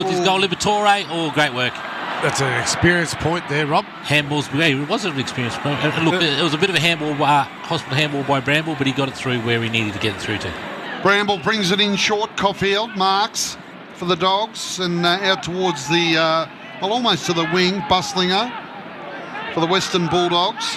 With his goal, Liberatore. Oh, great work. That's an experience point there, Rob. Handballs, it was an experience point. Look, it was a bit of a handball, hospital handball by Bramble, but he got it through where he needed to get it through to. Bramble brings it in short. Caulfield marks for the Dogs and out towards the, almost to the wing, Bustlinger for the Western Bulldogs.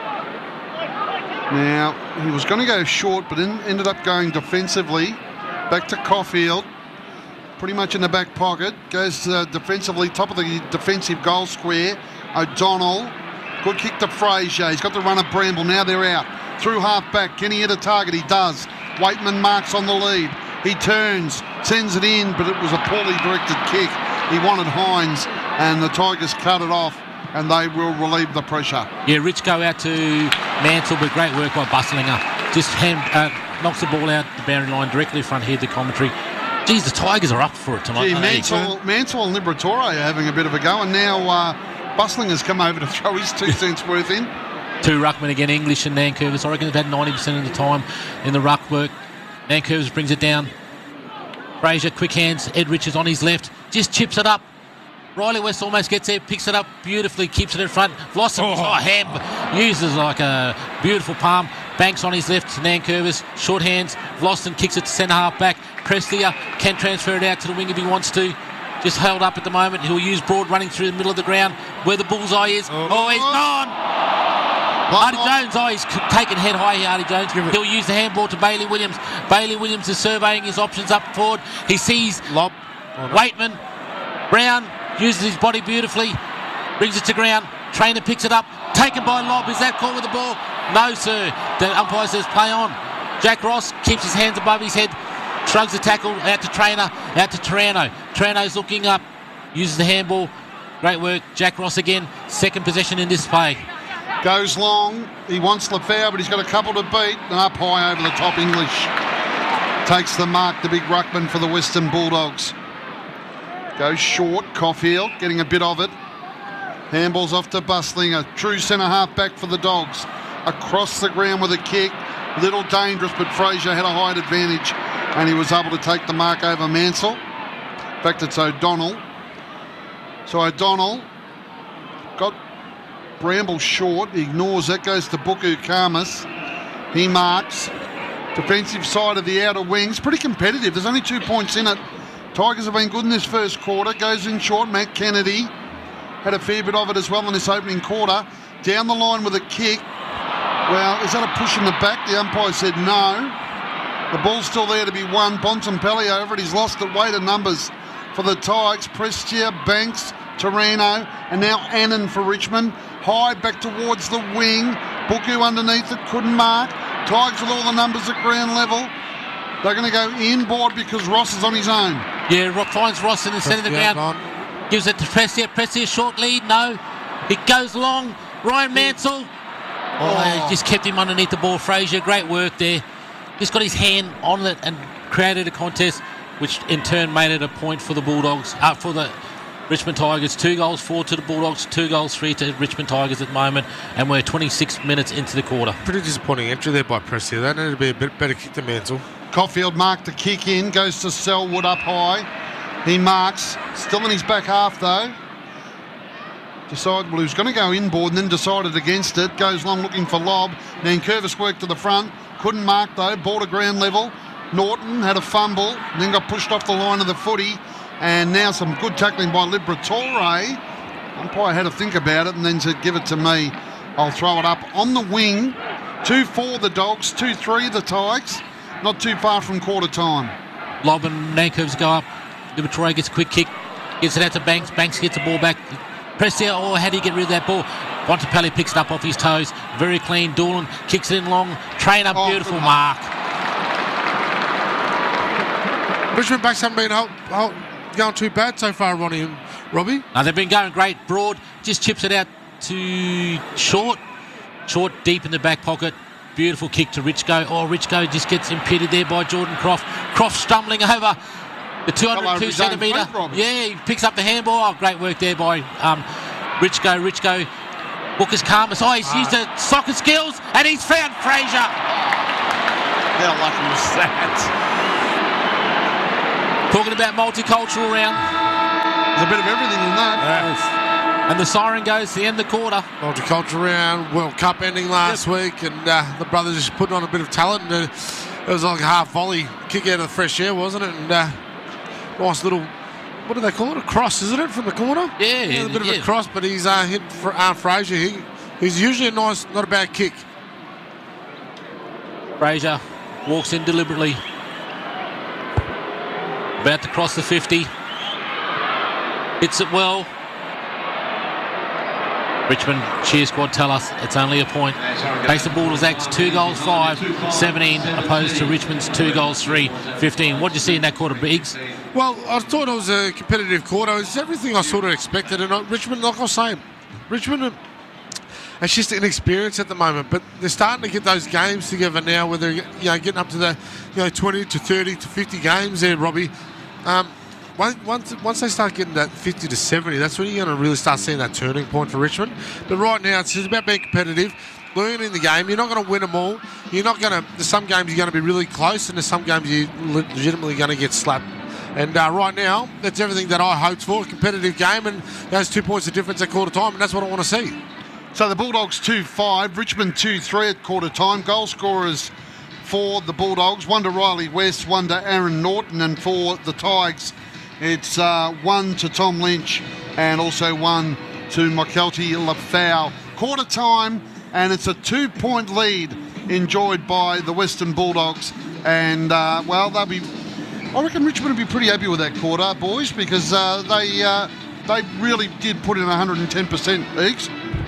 Now, he was going to go short, but ended up going defensively. Back to Caulfield. Pretty much in the back pocket. Goes defensively, top of the defensive goal square. O'Donnell. Good kick to Frazier. He's got the run of Bramble. Now they're out. Through half back. Can he hit a target? He does. Waitman marks on the lead. He turns, sends it in, but it was a poorly directed kick. He wanted Hines, and the Tigers cut it off, and they will relieve the pressure. Yeah, Rich go out to Mansell, but great work by Bustlinger. Just knocks the ball out the boundary line directly in front here, the commentary. Geez, the Tigers are up for it tonight. Mansell and Liberatore are having a bit of a go, and now Bustlinger's come over to throw his 2 cents worth in. Two ruckmen again, English and Nankervis. I reckon they've had 90% of the time in the ruck work. Nankervis brings it down. Frazier, quick hands. Ed Richards on his left. Just chips it up. Riley West almost gets there, picks it up beautifully, keeps it in front. Blossom, uses like a beautiful palm. Banks on his left to Nankervis. Short hands. Vlosten kicks it to centre half back. Prestia can transfer it out to the wing if he wants to. Just held up at the moment. He'll use Broad running through the middle of the ground where the bullseye is. He's gone. Hardy Jones, he's taken head high here, Hardy Jones. He'll use the handball to Bailey Williams. Bailey Williams is surveying his options up forward. He sees Lob. Waitman. Brown uses his body beautifully. Brings it to ground. Trainer picks it up. Taken by Lob. Is that caught with the ball? No, sir. The umpire says play on. Jack Ross keeps his hands above his head. Shrugs the tackle out to Trainer. Out to Tarano. Tarano's looking up. Uses the handball. Great work. Jack Ross again. Second possession in this play. Goes long. He wants Lafau, but he's got a couple to beat. And up high over the top, English takes the mark, the big ruckman for the Western Bulldogs. Goes short. Caulfield getting a bit of it. Handballs off to Bustlinger. True centre half back for the Dogs. Across the ground with a kick. Little dangerous, but Frazier had a height advantage and he was able to take the mark over Mansell. In fact, it's O'Donnell. So O'Donnell got Bramble short. He ignores that. Goes to Buku Khamis. He marks. Defensive side of the outer wings. Pretty competitive. There's only 2 points in it. Tigers have been good in this first quarter. Goes in short. Matt Kennedy had a fair bit of it as well in this opening quarter. Down the line with a kick. Well, is that a push in the back? The umpire said no. The ball's still there to be won. Bontempelli over it. He's lost at weight of numbers for the Tigers. Prestia, Banks, Tarano, and now Annan for Richmond. High back towards the wing. Buku underneath it, couldn't mark. Tigers with all the numbers at ground level. They're going to go inboard because Ross is on his own. Yeah, finds Ross in the centre of the ground. Gives it to Prestia. Prestia, short lead. No. It goes long. Ryan Mansell. He just kept him underneath the ball. Frazier, great work there. Just got his hand on it and created a contest, which in turn made it a point for the Bulldogs, for the Richmond Tigers. 2 goals, 4 to the Bulldogs, 2 goals, 3 to Richmond Tigers at the moment, and we're 26 minutes into the quarter. Pretty disappointing entry there by Prestia. That needed to be a bit better kick than Mansell. Caulfield marked the kick in, goes to Selwood up high. He marks, still in his back half though. Decided, well, he was going to go inboard and then decided against it. Goes long looking for Lob. Nankervis worked to the front. Couldn't mark though. Ball to ground level. Norton had a fumble. Then got pushed off the line of the footy. And now some good tackling by Liberatore. Umpire had to think about it and then said, give it to me. I'll throw it up on the wing. 2-4 the Dogs. 2-3 the Tigers. Not too far from quarter time. Lob and Nankervis go up. Liberatore gets a quick kick. Gets it out to Banks. Banks gets the ball back. Prestia, how do you get rid of that ball? Bontempelli picks it up off his toes. Very clean. Doolan kicks it in long. Trainer, beautiful mark. Richmond backs haven't been going too bad so far, Ronnie and Robbie. No, they've been going great. Broad just chips it out to Short. Short deep in the back pocket. Beautiful kick to Richco. Richco just gets impeded there by Jordan Croft. Croft stumbling over the 202 centimetre. Yeah, he picks up the handball. Great work there by Richco. Richco. Booker's Khamis. He's used the soccer skills and he's found Frazier. How lucky was that? Talking about multicultural round. a bit of everything in that. And the siren goes to the end of the quarter. Horticulture round, World Cup ending last week, and the brothers just putting on a bit of talent. And it was like a half volley kick out of the fresh air, wasn't it? And nice little, what do they call it? A cross, isn't it, from the corner? Yeah, a bit of a cross, but he's hit Fraser. He's usually a nice, not a bad kick. Fraser walks in deliberately. About to cross the 50. Hits it well. Richmond cheer squad tell us it's only a point. Takes the Bulldogs Act 2 goals 5, 17, opposed to Richmond's 2 goals 3, 15. What did you see in that quarter, Biggs? Well, I thought it was a competitive quarter. It's everything I sort of expected. And Richmond, like I was saying, Richmond, it's just inexperience at the moment. But they're starting to get those games together now where they're getting up to the 20 to 30 to 50 games there, Robbie. Once they start getting that 50 to 70, that's when you're going to really start seeing that turning point for Richmond. But right now, it's just about being competitive, learning the game. You're not going to win them all. There's some games you're going to be really close, and there's some games you're legitimately going to get slapped. And right now, that's everything that I hoped for, a competitive game, and those 2 points of difference at quarter time, and that's what I want to see. So the Bulldogs 2-5, Richmond 2-3 at quarter time. Goal scorers for the Bulldogs, one to Riley West, one to Aaron Norton, and for the Tigers, it's one to Tom Lynch and also one to Mykelti Lafau. Quarter time, and it's a 2-point lead enjoyed by the Western Bulldogs. And, I reckon Richmond will be pretty happy with that quarter, boys, because they really did put in 110%, Eeks.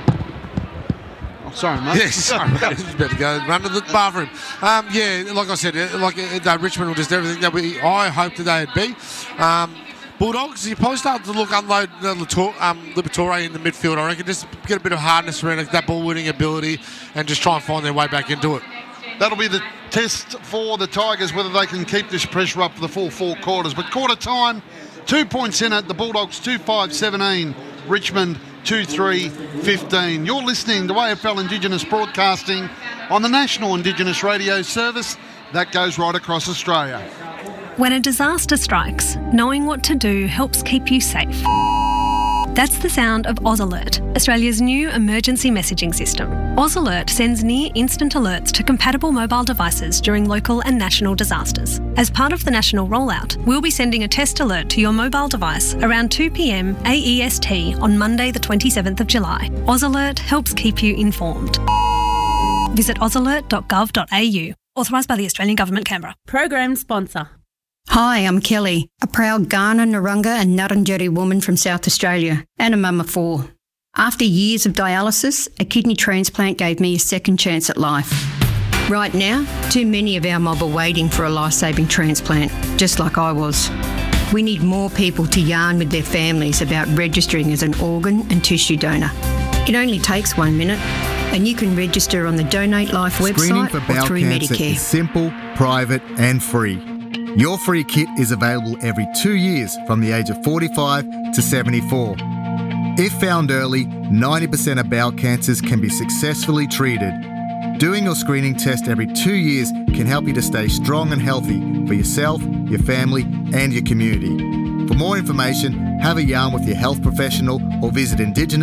Oh, sorry, mate. Yes, sorry, mate. You better go run to the bathroom. Like I said, Richmond will just everything that I hoped that they'd be. Bulldogs, you probably start to unload Liberatore in the midfield, I reckon. Just get a bit of hardness around that ball-winning ability and just try and find their way back into it. That'll be the test for the Tigers, whether they can keep this pressure up for the full 4 quarters. But quarter time, 2 points in it. The Bulldogs 2-5-17, Richmond 2-3-15. You're listening to AFL Indigenous Broadcasting on the National Indigenous Radio Service that goes right across Australia. When a disaster strikes, knowing what to do helps keep you safe. That's the sound of AusAlert, Australia's new emergency messaging system. AusAlert sends near-instant alerts to compatible mobile devices during local and national disasters. As part of the national rollout, we'll be sending a test alert to your mobile device around 2 p.m. AEST on Monday the 27th of July. AusAlert helps keep you informed. Visit ausalert.gov.au. Authorised by the Australian Government, Canberra. Program sponsor. Hi, I'm Kelly, a proud Kaurna, Narungga and Ngarrindjeri woman from South Australia and a mum of 4. After years of dialysis, a kidney transplant gave me a second chance at life. Right now, too many of our mob are waiting for a life-saving transplant, just like I was. We need more people to yarn with their families about registering as an organ and tissue donor. It only takes 1 minute, and you can register on the Donate Life website or through Medicare. Is simple, private and free. Your free kit is available every 2 years from the age of 45 to 74. If found early, 90% of bowel cancers can be successfully treated. Doing your screening test every 2 years can help you to stay strong and healthy for yourself, your family and your community. For more information, have a yarn with your health professional or visit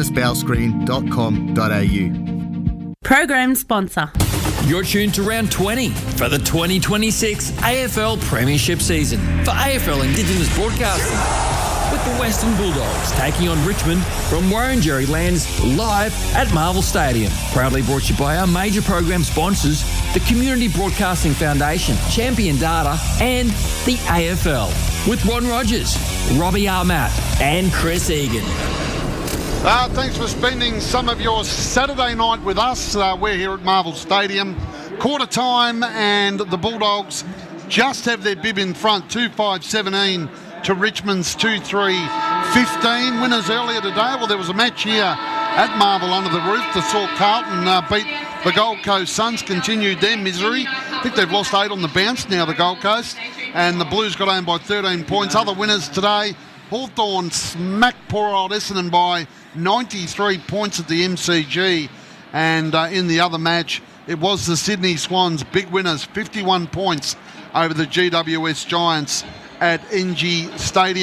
indigenousbowelscreen.com.au. Program sponsor. You're tuned to round 20 for the 2026 AFL Premiership season for AFL Indigenous Broadcasting, with the Western Bulldogs taking on Richmond from Wurundjeri lands live at Marvel Stadium. Proudly brought to you by our major program sponsors, the Community Broadcasting Foundation, Champion Data and the AFL, with Ron Rogers, Robbie Armat and Chris Egan. Thanks for spending some of your Saturday night with us. We're here at Marvel Stadium. Quarter time, and the Bulldogs just have their bib in front, 2-5-17 to Richmond's 2-3-15. Winners earlier today. Well, there was a match here at Marvel under the roof that saw Carlton beat the Gold Coast Suns, continued their misery. I think they've lost 8 on the bounce now, the Gold Coast, and the Blues got home by 13 points. Other winners today, Hawthorn smacked poor old Essendon by 93 points at the MCG, and in the other match it was the Sydney Swans, big winners, 51 points over the GWS Giants at NG Stadium.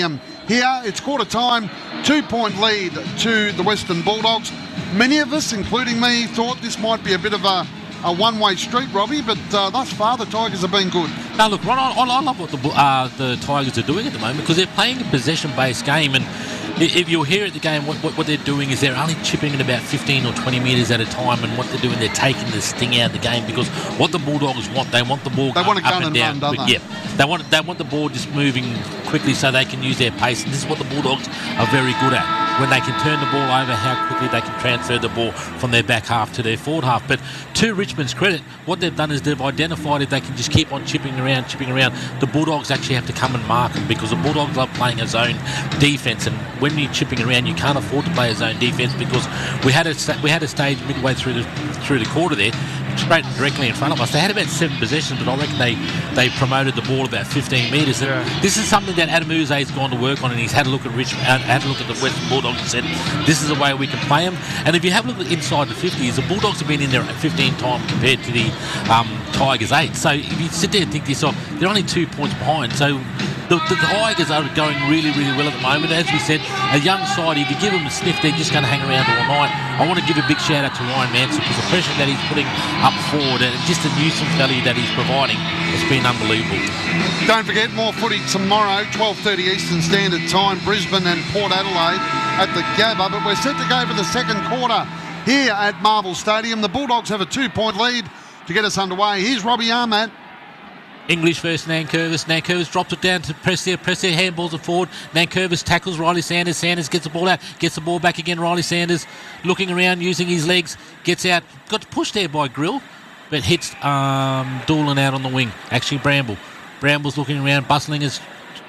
here. It's quarter time, 2-point lead to the Western Bulldogs. Many of us, including me, thought this might be a bit of a one-way street, Robbie, but thus far the Tigers have been good. Now, look, Ron, I love what the Tigers are doing at the moment because they're playing a possession-based game, and if you'll hear at the game, what they're doing is they're only chipping in about 15 or 20 metres at a time, and what they're doing, they're taking the sting out of the game because what the Bulldogs want, they want the ball They want to up gun and and down. run, don't they? Yeah, they want the ball just moving quickly so they can use their pace, and this is what the Bulldogs are very good at. When they can turn the ball over, how quickly they can transfer the ball from their back half to their forward half. But to Richmond's credit, what they've done is they've identified if they can just keep on chipping around, the Bulldogs actually have to come and mark them because the Bulldogs love playing a zone defence, and when you're chipping around, you can't afford to play a zone defence because we had a stage midway through the quarter there, straight directly in front of us. They had about 7 possessions, but I reckon they promoted the ball about 15 metres. And this is something that Adam Uze's gone to work on, and he's had a look at had a look at the Western Bulldogs and said, this is the way we can play them. And if you have a look at inside the 50s, the Bulldogs have been in there 15 times compared to the Tigers 8. So if you sit there and think to yourself, they're only 2 points behind. So the Tigers are going really, really well at the moment. As we said, a young side, if you give them a sniff, they're just going to hang around all night. I want to give a big shout out to Ryan Manson because the pressure that he's putting up forward and just the nuisance value that he's providing has been unbelievable. Don't forget, more footy tomorrow, 12:30 Eastern Standard Time, Brisbane and Port Adelaide at the Gabba. But we're set to go for the second quarter here at Marvel Stadium. The Bulldogs have a 2-point lead to get us underway. Here's Robbie Ahmad. English versus Nankervis. Nankervis drops it down to Prestia. Prestia handballs it forward. Nankervis tackles Riley Sanders. Sanders gets the ball out. Gets the ball back again. Riley Sanders looking around, using his legs. Gets out. Got pushed there by Grill, but hits Doolan out on the wing. Actually, Bramble. Bramble's looking around. Bustling is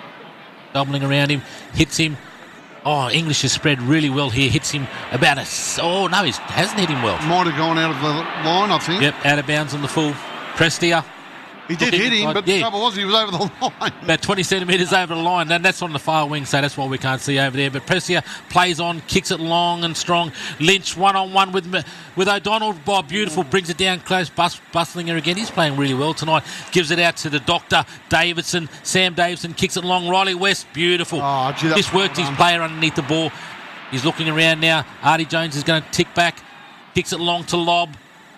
doubling around him. Hits him. Oh, English has spread really well here. Hits him about oh, no, he hasn't hit him well. Might have gone out of the line, I think. Yep, out of bounds on the full. Prestia. He did hit him, but the trouble was he was over the line. About 20 centimetres over the line, and that's on the far wing, so that's why we can't see over there. But Prestia plays on, kicks it long and strong. Lynch one-on-one with O'Donnell. Oh, beautiful, brings it down close. Bustling her again. He's playing really well tonight. Gives it out to the Doctor, Davidson. Sam Davidson kicks it long. Riley West, beautiful. Oh, gee, just worked his player underneath the ball. He's looking around now. Artie Jones is going to tick back. Kicks it long to Lob.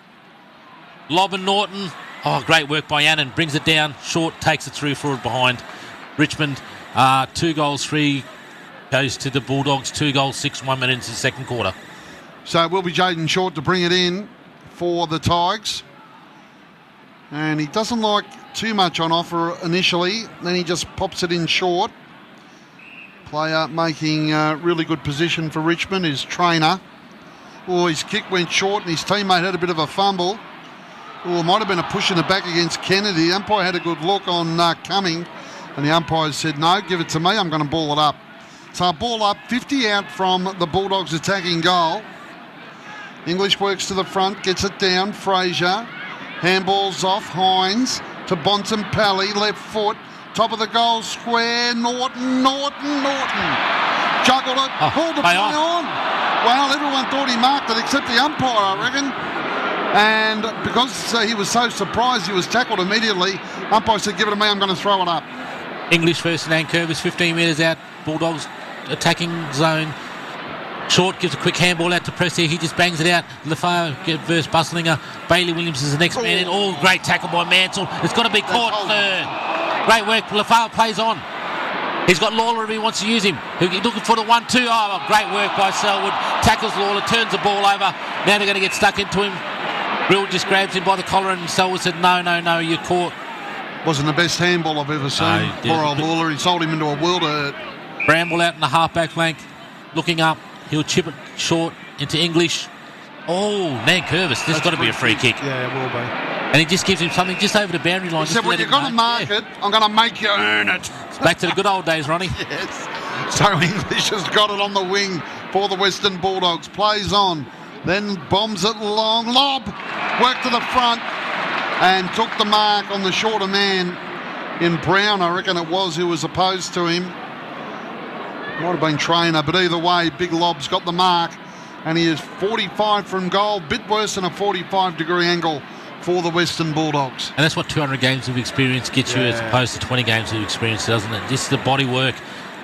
Lob and Norton. Oh, great work by Annan. Brings it down. Short, takes it through forward behind. Richmond, 2 goals, 3 goes to the Bulldogs. 2 goals, 6, 1 minute into the second quarter. So it will be Jaden Short to bring it in for the Tigers. And he doesn't like too much on offer initially. Then he just pops it in short. Player making really good position for Richmond, his trainer. Oh, his kick went short and his teammate had a bit of a fumble. Oh, it might have been a push in the back against Kennedy. The umpire had a good look on Cumming, and the umpire said, no, give it to me, I'm going to ball it up. So a ball up, 50 out from the Bulldogs attacking goal. English works to the front, gets it down, Fraser. Handballs off, Hines to Bontempelli, left foot, top of the goal square, Norton. Juggled it, pulled the play on. Well, everyone thought he marked it except the umpire, I reckon. And because he was so surprised he was tackled immediately, umpire said, give it to me, I'm going to throw it up. English versus Nankervis, 15 metres out. Bulldogs attacking zone. Short gives a quick handball out to Prestia. He just bangs it out. Lafayette versus Bustlinger. Bailey Williams is the next man in. Oh, great tackle by Mansell. It's got to be caught. Great work. Lafayette plays on. He's got Lawler if he wants to use him. He's looking for the 1-2. Oh, great work by Selwood. Tackles Lawler, turns the ball over. Now they're going to get stuck into him. Brill just grabs him by the collar and Selwood said, no, you're caught. Wasn't the best handball I've ever seen. Poor old Lawler, he sold him into a world of hurt. Bramble out in the half-back flank. Looking up. He'll chip it short into English. Oh, Nankervis. This has got to be a free kick. Yeah, it will be. And he just gives him something just over the boundary line. He said, well, you're going to mark it. I'm going to make you earn it. It's back to the good old days, Ronnie. Yes. So English has got it on the wing for the Western Bulldogs. Plays on. Then bombs it long. Lob. Worked to the front. And took the mark on the shorter man in Brown, I reckon it was, who was opposed to him. Might have been Trainer, but either way, Big Lob's got the mark. And he is 45 from goal. Bit worse than a 45-degree angle for the Western Bulldogs. And that's what 200 games of experience gets you as opposed to 20 games of experience, doesn't it? Just the body work.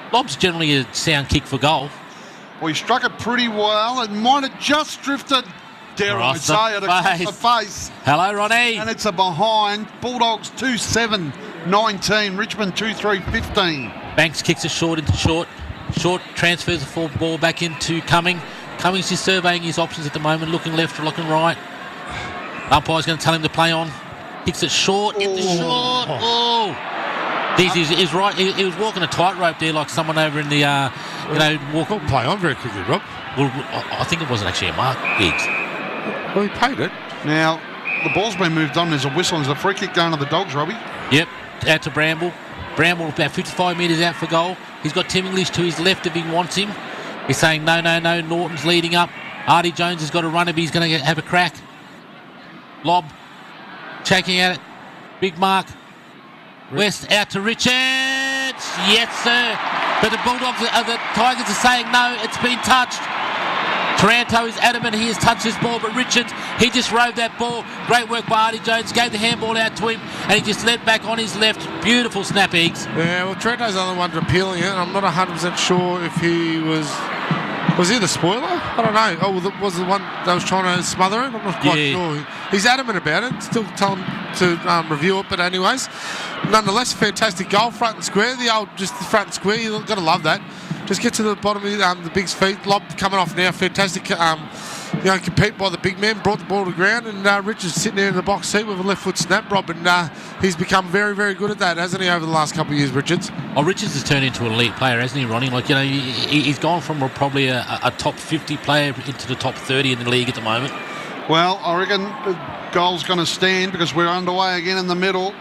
Lob's generally a sound kick for goal. Well, he struck it pretty well. It might have just drifted, dare I Across the say it, across face. the face. Hello, Ronnie. And it's a behind. Bulldogs 2-7-19. Richmond 2-3-15. Banks kicks it short into short. Short transfers the forward ball back into Cumming. Cummings just surveying his options at the moment, looking left or looking right. Umpire's going to tell him to play on. Kicks it short into short. Oh. He's right. He was walking a tightrope there like someone over in the, walking. Well, play on very quickly, Rob. Well, I think it wasn't actually a mark, Giggs. Well, he paid it. Now, the ball's been moved on. There's a whistle and there's a free kick going to the Dogs, Robbie. Yep, out to Bramble. Bramble about 55 metres out for goal. He's got Tim English to his left if he wants him. He's saying no. Norton's leading up. Artie Jones has got a run if he's going to have a crack. Lob. Checking at it. Big mark. West out to Richards. Yes, sir. But the Bulldogs, the Tigers are saying no, it's been touched. Taranto is adamant he has touched this ball, but Richards, he just rode that ball. Great work by Artie Jones, gave the handball out to him, and he just led back on his left. Beautiful snap, Eggs. Yeah, well, Taranto's the only one appealing it. I'm not 100% sure if he was he the spoiler? I don't know. Oh, was the one that was trying to smother it? I'm not quite sure. He's adamant about it. Still tell him to review it, but anyways, nonetheless, fantastic goal, front and square. Just the front and square. You've got to love that. Just get to the bottom of the Big's feet. Lob coming off now. Fantastic. Compete by the big man. Brought the ball to the ground, and Richards sitting there in the box seat with a left foot snap, Rob, and he's become very, very good at that, hasn't he, over the last couple of years, Richards? Oh, Richards has turned into an elite player, hasn't he, Ronnie? He's gone from probably a top 50 player into the top 30 in the league at the moment. Well, I reckon the goal's going to stand because we're underway again in the middle.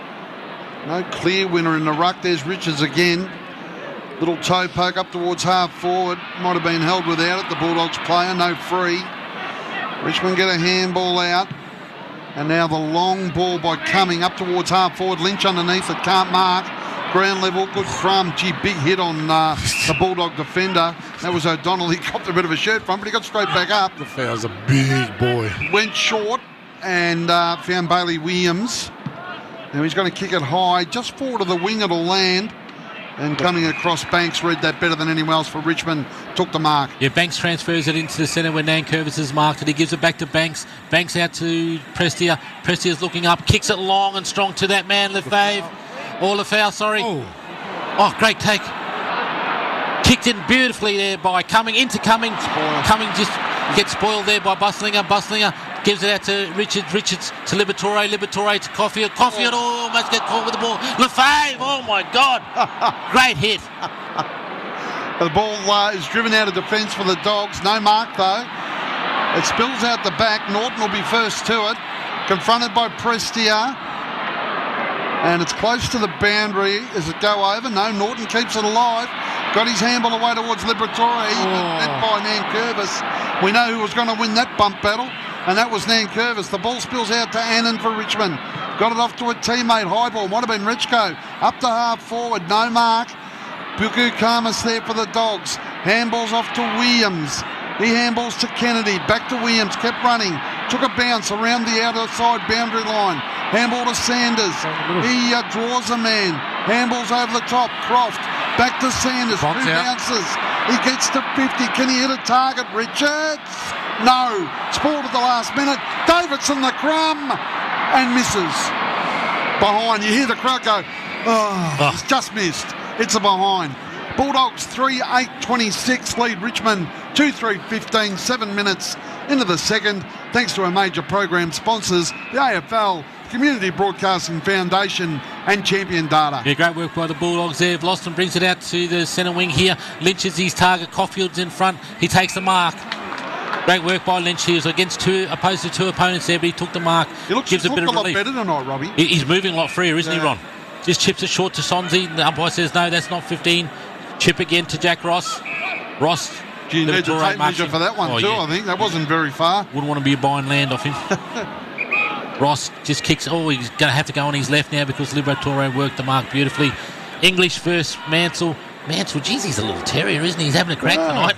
No clear winner in the ruck. There's Richards again. Little toe poke up towards half forward. Might have been held without it. The Bulldogs player, no free. Richmond get a handball out. And now the long ball by Cumming up towards half forward. Lynch underneath it, can't mark. Ground level, good crumb. Gee, big hit on the Bulldog defender. That was O'Donnell. He copped a bit of a shirt front, but he got straight back up. That was a big boy. Went short and found Bailey Williams. Now he's going to kick it high. Just forward of the wing it'll land. And coming across, Banks read that better than anyone else for Richmond. Took the mark. Yeah, Banks transfers it into the centre where Nankervis has marked it. He gives it back to Banks. Banks out to Prestia. Prestia's looking up. Kicks it long and strong to that man, Lefebvre. Or Lefebvre, sorry. Oh, great take. Kicked in beautifully there by Cumming. Into Cumming. Cumming just gets spoiled there by Bustlinger. Bustlinger gives it out to Richards. Richards to Liberatore. Liberatore to Caulfield. Caulfield almost get caught with the ball. Lefebvre, oh my God. Great hit. The ball is driven out of defence for the Dogs. No mark though. It spills out the back. Norton will be first to it. Confronted by Prestia. And it's close to the boundary. Does it go over? No, Norton keeps it alive. Got his handball away towards Liberatore. Led by Nankervis. We know who was going to win that bump battle, and that was Nankervis. The ball spills out to Annan for Richmond. Got it off to a teammate. High ball. Might have been Richko. Up to half forward. No mark. Buku Kamas there for the Dogs. Handballs off to Williams. He handballs to Kennedy. Back to Williams. Kept running. Took a bounce around the outside boundary line. Handball to Sanders. He draws a man. Handballs over the top. Croft. Back to Sanders. Two bounces. He gets to 50. Can he hit a target? Richards? No. Spoiled at the last minute. Davidson the crumb. And misses. Behind. You hear the crowd go, he's just missed. It's a behind. Bulldogs 3-8-26 lead Richmond 2-3-15, 7 minutes into the second. Thanks to our major program sponsors, the AFL, Community Broadcasting Foundation and Champion Data. Yeah, great work by the Bulldogs there. Vlosten brings it out to the centre wing here. Lynch is his target. Caulfield's in front. He takes the mark. Great work by Lynch. He was against opposed to two opponents there, but he took the mark. He looks gives a bit of lot relief. better tonight, Robbie. He's moving a lot freer, isn't he, Ron? Just chips it short to Sonzi. The umpire says, no, that's not 15. Chip again to Jack Ross. Ross. You need to take measure for that one too, I think. That wasn't very far. Wouldn't want to be buying land off him. Ross just kicks. He's going to have to go on his left now because Liberatore worked the mark beautifully. English first, Mansell. Mansell, geez, he's a little terrier, isn't he? He's having a crack tonight.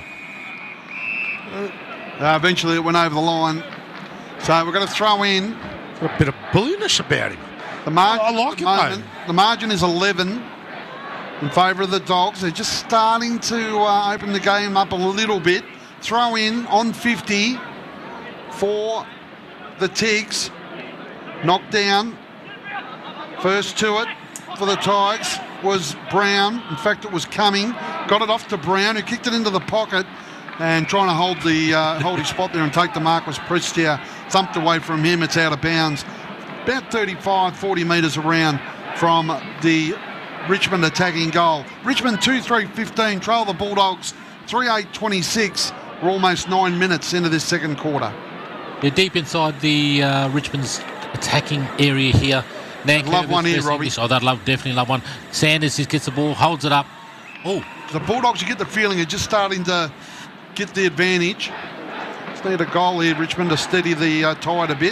Eventually it went over the line. So we're going to throw in. A bit of bullishness about him. The margin I like it, the margin is 11. in favour of the Dogs. They're just starting to open the game up a little bit. Throw in on 50 for the Tigs. Knocked down. First to it for the Tigers was Brown. In fact, it was Cumming. Got it off to Brown, who kicked it into the pocket and trying to hold his spot there and take the mark was Prestia. Thumped away from him. It's out of bounds. About 35, 40 metres around from the Richmond attacking goal. Richmond 2-3-15, trail the Bulldogs 3-8-26. We're almost 9 minutes into this second quarter. They're deep inside the Richmond's attacking area here. Love one here, Robbie. Oh, definitely love one. Sanders just gets the ball, holds it up. Oh, the Bulldogs, you get the feeling, are just starting to get the advantage. Just need a goal here, Richmond, to steady the tide a bit.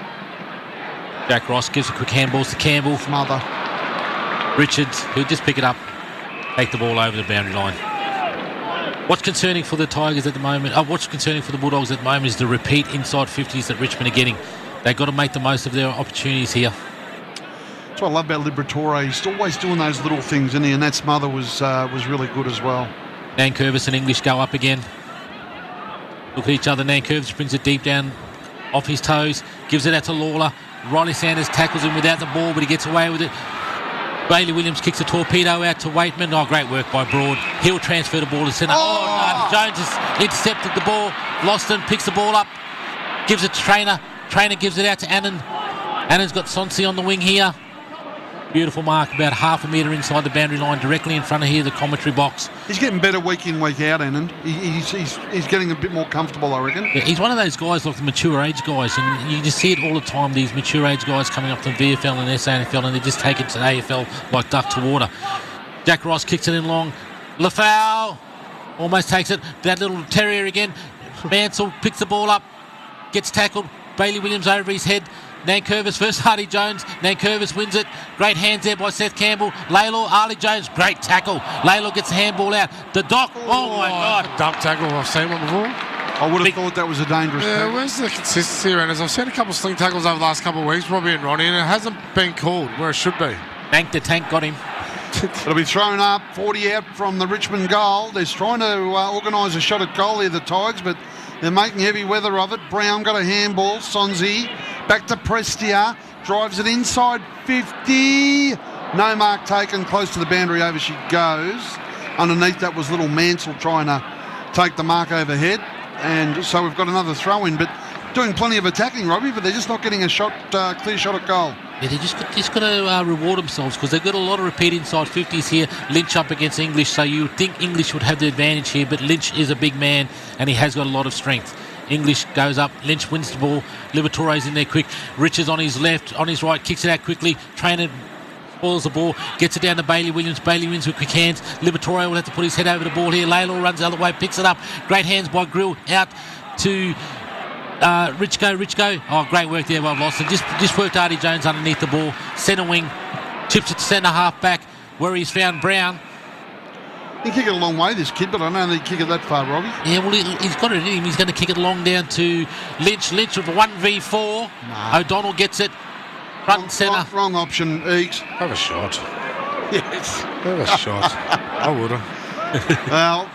Jack Ross gives a quick handballs to Campbell. Mother. Richards, who'll just pick it up, take the ball over the boundary line. What's concerning for the Tigers at the moment, what's concerning for the Bulldogs at the moment is the repeat inside 50s that Richmond are getting. They've got to make the most of their opportunities here. That's what I love about Liberatore. He's always doing those little things, isn't he? And that smother was really good as well. Nankervis and English go up again. Look at each other. Nankervis brings it deep down off his toes, gives it out to Lawler. Riley Sanders tackles him without the ball, but he gets away with it. Bailey Williams kicks a torpedo out to Waitman. Oh, great work by Broad. He'll transfer the ball to centre. No, Jones has intercepted the ball. Loston picks the ball up, gives it to Trainer. Trainer gives it out to Annan. Annan's got Sonsi on the wing here. Beautiful mark, about half a metre inside the boundary line, directly in front of here, the commentary box. He's getting better week in, week out, Annan. He's getting a bit more comfortable, I reckon. Yeah, he's one of those guys, like the mature age guys, and you just see it all the time, these mature age guys coming up to VFL and SANFL, and they just take it to the AFL like duck to water. Jack Ross kicks it in long. Lafau almost takes it. That little terrier again. Mansell picks the ball up, gets tackled. Bailey Williams over his head. Nankervis versus Hardy Jones. Nankervis wins it. Great hands there by Seth Campbell. Laylaw, Harley Jones, great tackle. Laylaw gets the handball out. The Doc, oh my God. Dump tackle, I've seen one before. I would have thought that was a dangerous tackle. Where's the consistency around this? I've seen a couple of sling tackles over the last couple of weeks, Robbie and Ronnie, and it hasn't been called where it should be. Tank the Tank got him. It'll be thrown up, 40 out from the Richmond goal. They're trying to organise a shot at goal here, the Tigers, but they're making heavy weather of it. Brown got a handball. Sonsi back to Prestia. Drives it inside 50. No mark taken. Close to the boundary. Over she goes. Underneath that was little Mansell trying to take the mark overhead. And so we've got another throw in. But doing plenty of attacking, Robbie, but they're just not getting a shot, clear shot at goal. Yeah, they just got to reward themselves because they've got a lot of repeat inside 50s here. Lynch up against English, so you would think English would have the advantage here, but Lynch is a big man and he has got a lot of strength. English goes up, Lynch wins the ball, Liberatore's in there quick, Richards on his left, on his right, kicks it out quickly, Trainer spoils the ball, gets it down to Bailey Williams, Bailey wins with quick hands, Liberatore will have to put his head over the ball here, Laylaw runs the other way, picks it up, great hands by Grill, out to Richco. Oh, great work there by Lawson. Just worked Artie Jones underneath the ball. Centre wing, chips it to centre half back where he's found Brown. He kick it a long way, this kid, but I don't think he kick it that far, Robbie. Yeah, well, he's got it in him. He's going to kick it long down to Lynch. Lynch with a 1v4. Nah. O'Donnell gets it. Front and centre. Wrong option, Eakes. Have a shot. Yes. Have a shot. I would have. Well,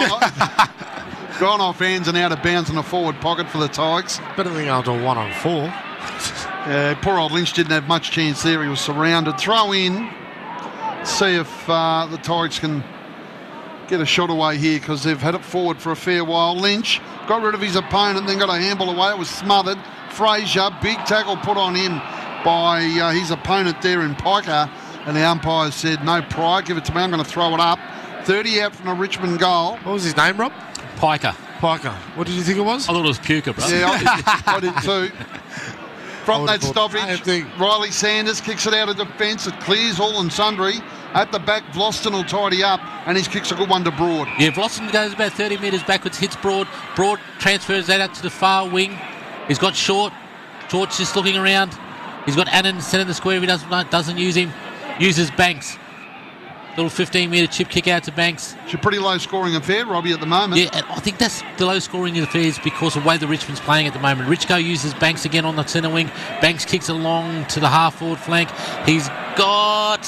gone off hands and out of bounds in the forward pocket for the Tigers. Better than going to 1-on-4. Poor old Lynch didn't have much chance there. He was surrounded. Throw in. See if the Tigers can get a shot away here because they've had it forward for a fair while. Lynch got rid of his opponent, then got a handball away. It was smothered. Fraser, big tackle put on him by his opponent there in Piker. And the umpire said, no pride, give it to me. I'm going to throw it up. 30 out from the Richmond goal. What was his name, Rob? Piker. What did you think it was? I thought it was Puka, bro. Yeah, I did too. From that stoppage, Riley Sanders kicks it out of defence. It clears all and sundry. At the back, Vlosten will tidy up, and his kicks a good one to Broad. Yeah, Vlosten goes about 30 metres backwards, hits Broad. Broad transfers that out to the far wing. He's got Short. Short's just looking around. He's got Annan centre the square if he doesn't use him. Uses Banks. Little 15-metre chip kick out to Banks. It's a pretty low-scoring affair, Robbie, at the moment. Yeah, and I think that's the low-scoring affair is because of the way the Richmond's playing at the moment. Richco uses Banks again on the centre wing. Banks kicks along to the half-forward flank. He's got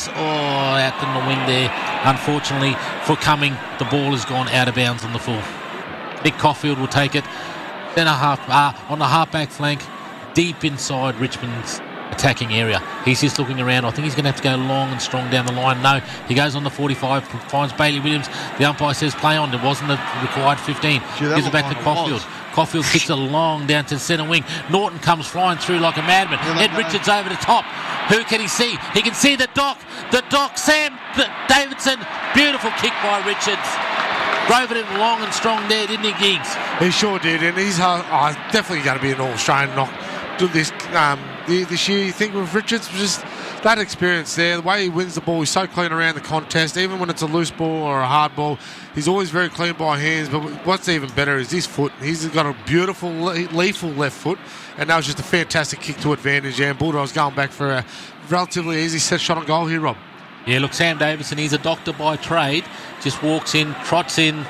out in the wing there. Unfortunately for Cumming, the ball has gone out of bounds on the full. Nick Caulfield will take it. Then on the half-back flank, deep inside Richmond's attacking area. He's just looking around. I think he's going to have to go long and strong down the line. No, he goes on the 45, finds Bailey Williams. The umpire says play on. There wasn't a required 15. Gives it back to Caulfield. Caulfield kicks it long down to the centre wing. Norton comes flying through like a madman. Ed Richards over the top. Who can he see? He can see the Doc. Sam Davidson. Beautiful kick by Richards. Drove it in long and strong there, didn't he, Giggs? He sure did, and he's definitely going to be an All-Australian knock to this year. You think with Richards, just that experience there, the way he wins the ball, he's so clean around the contest. Even when it's a loose ball or a hard ball, he's always very clean by hands. But what's even better is his foot. He's got a beautiful, lethal left foot, and that was just a fantastic kick to advantage. And Bulldogs going back for a relatively easy set shot on goal here, Rob. Yeah, look, Sam Davidson, he's a doctor by trade. Just walks in, trots in,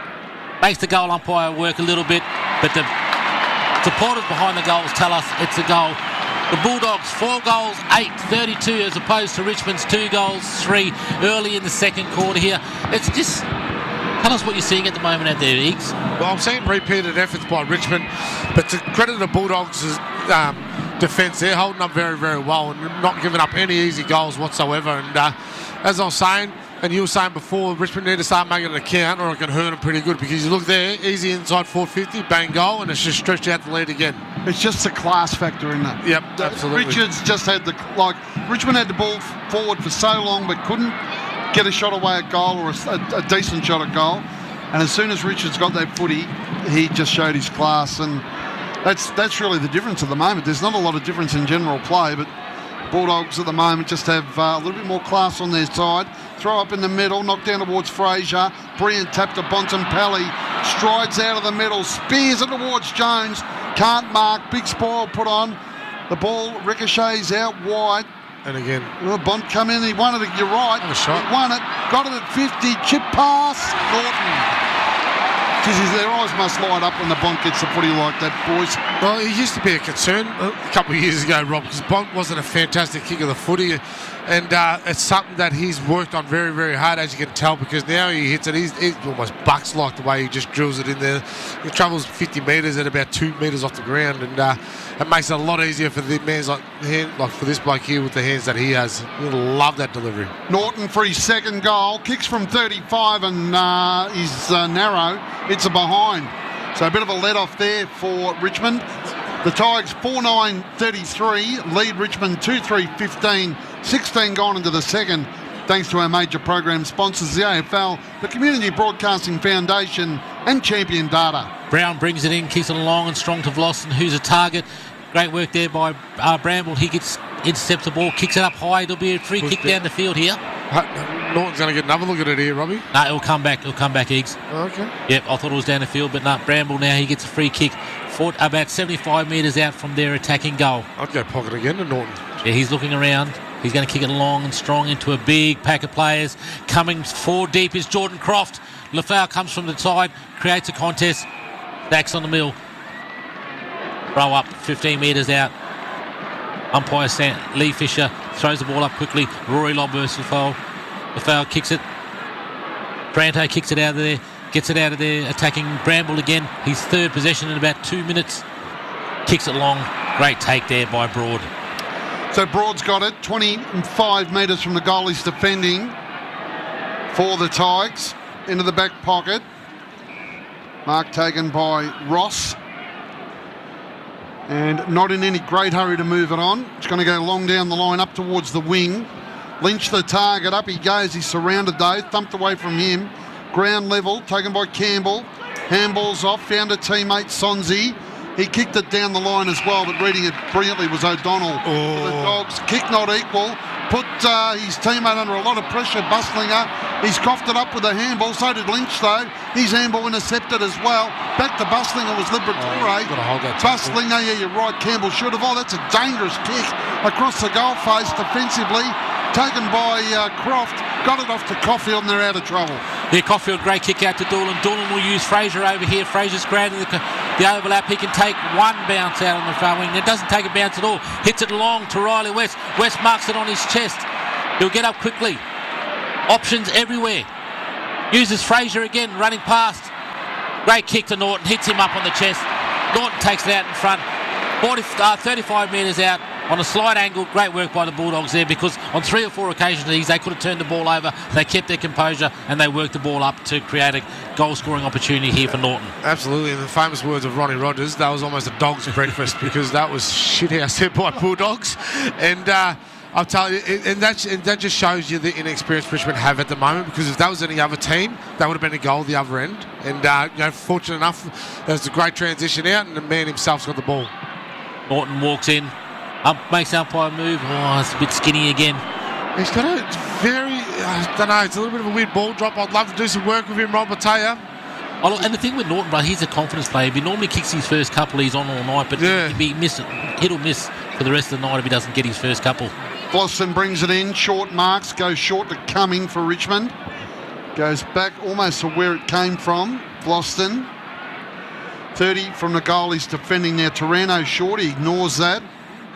makes the goal umpire work a little bit, but the supporters behind the goals tell us it's a goal. The Bulldogs, 4 goals, 8-32, as opposed to Richmond's 2 goals, 3 early in the second quarter here. It's just... Tell us what you're seeing at the moment out there, Eags. Well, I'm seeing repeated efforts by Richmond, but to credit the Bulldogs' defence, they're holding up very, very well and not giving up any easy goals whatsoever. And as I was saying, and you were saying before, Richmond need to start making it a count or it can hurt them pretty good, because you look there, easy inside 450, bang goal, and it's just stretched out the lead again. It's just a class factor in that. Yep, absolutely. Richards just had Richmond had the ball forward for so long but couldn't get a shot away at goal or a decent shot at goal. And as soon as Richards got that footy, he just showed his class. And that's really the difference at the moment. There's not a lot of difference in general play, but Bulldogs at the moment just have a little bit more class on their side. Throw up in the middle, knock down towards Fraser. Brilliant tap to Bontempelli. Strides out of the middle, spears it towards Jones. Can't mark, big spoil put on. The ball ricochets out wide. And again, Bont come in, he won it, you're right. Shot. He won it, got it at 50, chip pass, Norton. Jeez, their eyes must light up when the Bont gets the footy like that, boys. Well, it used to be a concern a couple of years ago, Rob, because Bont wasn't a fantastic kick of the footy. And it's something that he's worked on very, very hard, as you can tell, because now he hits it, he's almost bucks like the way he just drills it in there. He travels 50 metres at about 2 metres off the ground, and it makes it a lot easier for the man's like for this bloke here with the hands that he has. You'll love that delivery. Norton for his second goal, kicks from 35 and he's narrow. It's a behind. So a bit of a let off there for Richmond. The Tigers 4-9-33, lead Richmond 2-3-15, 16 gone into the second, thanks to our major program sponsors, the AFL, the Community Broadcasting Foundation and Champion Data. Brown brings it in, kicks it long and strong to Vlossen, who's a target. Great work there by Bramble. He intercepts the ball, kicks it up high. It'll be a free kick down the field here. Norton's going to get another look at it here, Robbie. No, it'll come back, Eags. Okay. Yep, I thought it was down the field, but no, Bramble now, he gets a free kick about 75 metres out from their attacking goal. I'd go pocket again to Norton. Yeah, he's looking around. He's going to kick it long and strong into a big pack of players. Coming 4 deep is Jordan Croft. Lafau comes from the side, creates a contest. Stacks on the middle. Throw up 15 metres out. Umpire Lee Fisher throws the ball up quickly. Rory Lobb versus Lafau. Lafau kicks it. Branto kicks it out of there. Gets it out of there, attacking Bramble again. His third possession in about 2 minutes. Kicks it long. Great take there by Broad. So Broad's got it, 25 metres from the goal he's defending for the Tigers. Into the back pocket. Mark taken by Ross. And not in any great hurry to move it on. It's going to go long down the line up towards the wing. Lynch the target, up he goes. He's surrounded though, thumped away from him. Ground level, taken by Campbell. Handballs off, found a teammate, Sonzi. He kicked it down the line as well, but reading it brilliantly was O'Donnell. The Dogs, kick not equal. Put his teammate under a lot of pressure, Bustlinger. He's coughed it up with a handball, so did Lynch though. His handball intercepted as well. Back to Bustlinger was Liberatore. Bustlinger, yeah, you're right, Campbell should have. Oh, that's a dangerous kick across the goal face defensively. Taken by Croft, got it off to Caulfield and they're out of trouble. Yeah, Caulfield, great kick out to Doolan. Doolan will use Fraser over here. Fraser's creating the overlap. He can take one bounce out on the far wing. It doesn't take a bounce at all. Hits it long to Riley West. West marks it on his chest. He'll get up quickly. Options everywhere. Uses Fraser again, running past. Great kick to Norton, hits him up on the chest. Norton takes it out in front. 35 metres out on a slight angle. Great work by the Bulldogs there, because on 3 or 4 occasions they could have turned the ball over. They kept their composure and they worked the ball up to create a goal-scoring opportunity here for Norton. Absolutely. In the famous words of Ronnie Rogers, that was almost a dog's breakfast, because that was shithouse hit by Bulldogs. And I'll tell you, and that just shows you the inexperienced Richmond have at the moment, because if that was any other team, that would have been a goal at the other end. And, fortunate enough, there's a great transition out, and the man himself's got the ball. Norton walks in, makes umpire move. Oh, it's a bit skinny again. He's got a very, I don't know, it's a little bit of a weird ball drop. I'd love to do some work with him, Rob, I tell you. Oh, and the thing with Norton, he's a confidence player. If he normally kicks his first couple, he's on all night, but he'd be hit or miss for the rest of the night if he doesn't get his first couple. Boston brings it in, short marks, goes short to Cumming for Richmond. Goes back almost to where it came from, Boston. 30 from the goal, he's defending now. Taranto short, he ignores that.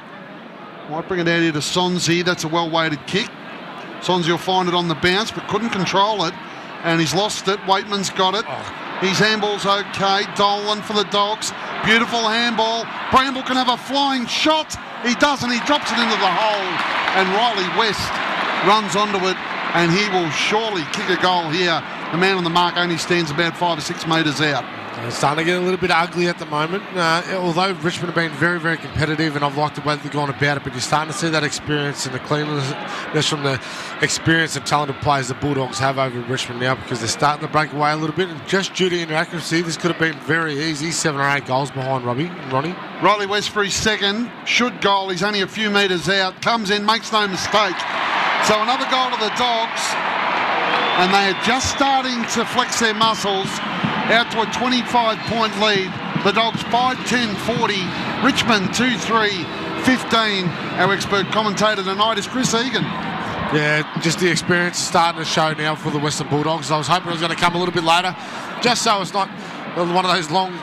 Might bring it out here to Sonzi, that's a well-weighted kick. Sonzi will find it on the bounce, but couldn't control it, and he's lost it. Waitman's got it. His handball's okay. Dolan for the Dogs. Beautiful handball. Bramble can have a flying shot. He doesn't. He drops it into the hole. And Riley West runs onto it, and he will surely kick a goal here. The man on the mark only stands about 5 or 6 metres out. It's starting to get a little bit ugly at the moment. Although Richmond have been very, very competitive, and I've liked the way they've gone about it, but you're starting to see that experience and the cleanliness from the experience and talented players the Bulldogs have over Richmond now, because they're starting to break away a little bit. And just due to inaccuracy, this could have been very easy. 7 or 8 goals behind Robbie and Ronnie. Riley West for his second. Should goal. He's only a few metres out. Comes in, makes no mistake. So another goal to the Dogs. And they are just starting to flex their muscles out to a 25-point lead. The Dogs 5-10-40. Richmond 2-3-15. Our expert commentator tonight is Chris Egan. Yeah, just the experience is starting to show now for the Western Bulldogs. I was hoping it was going to come a little bit later, just so it's not one of those long,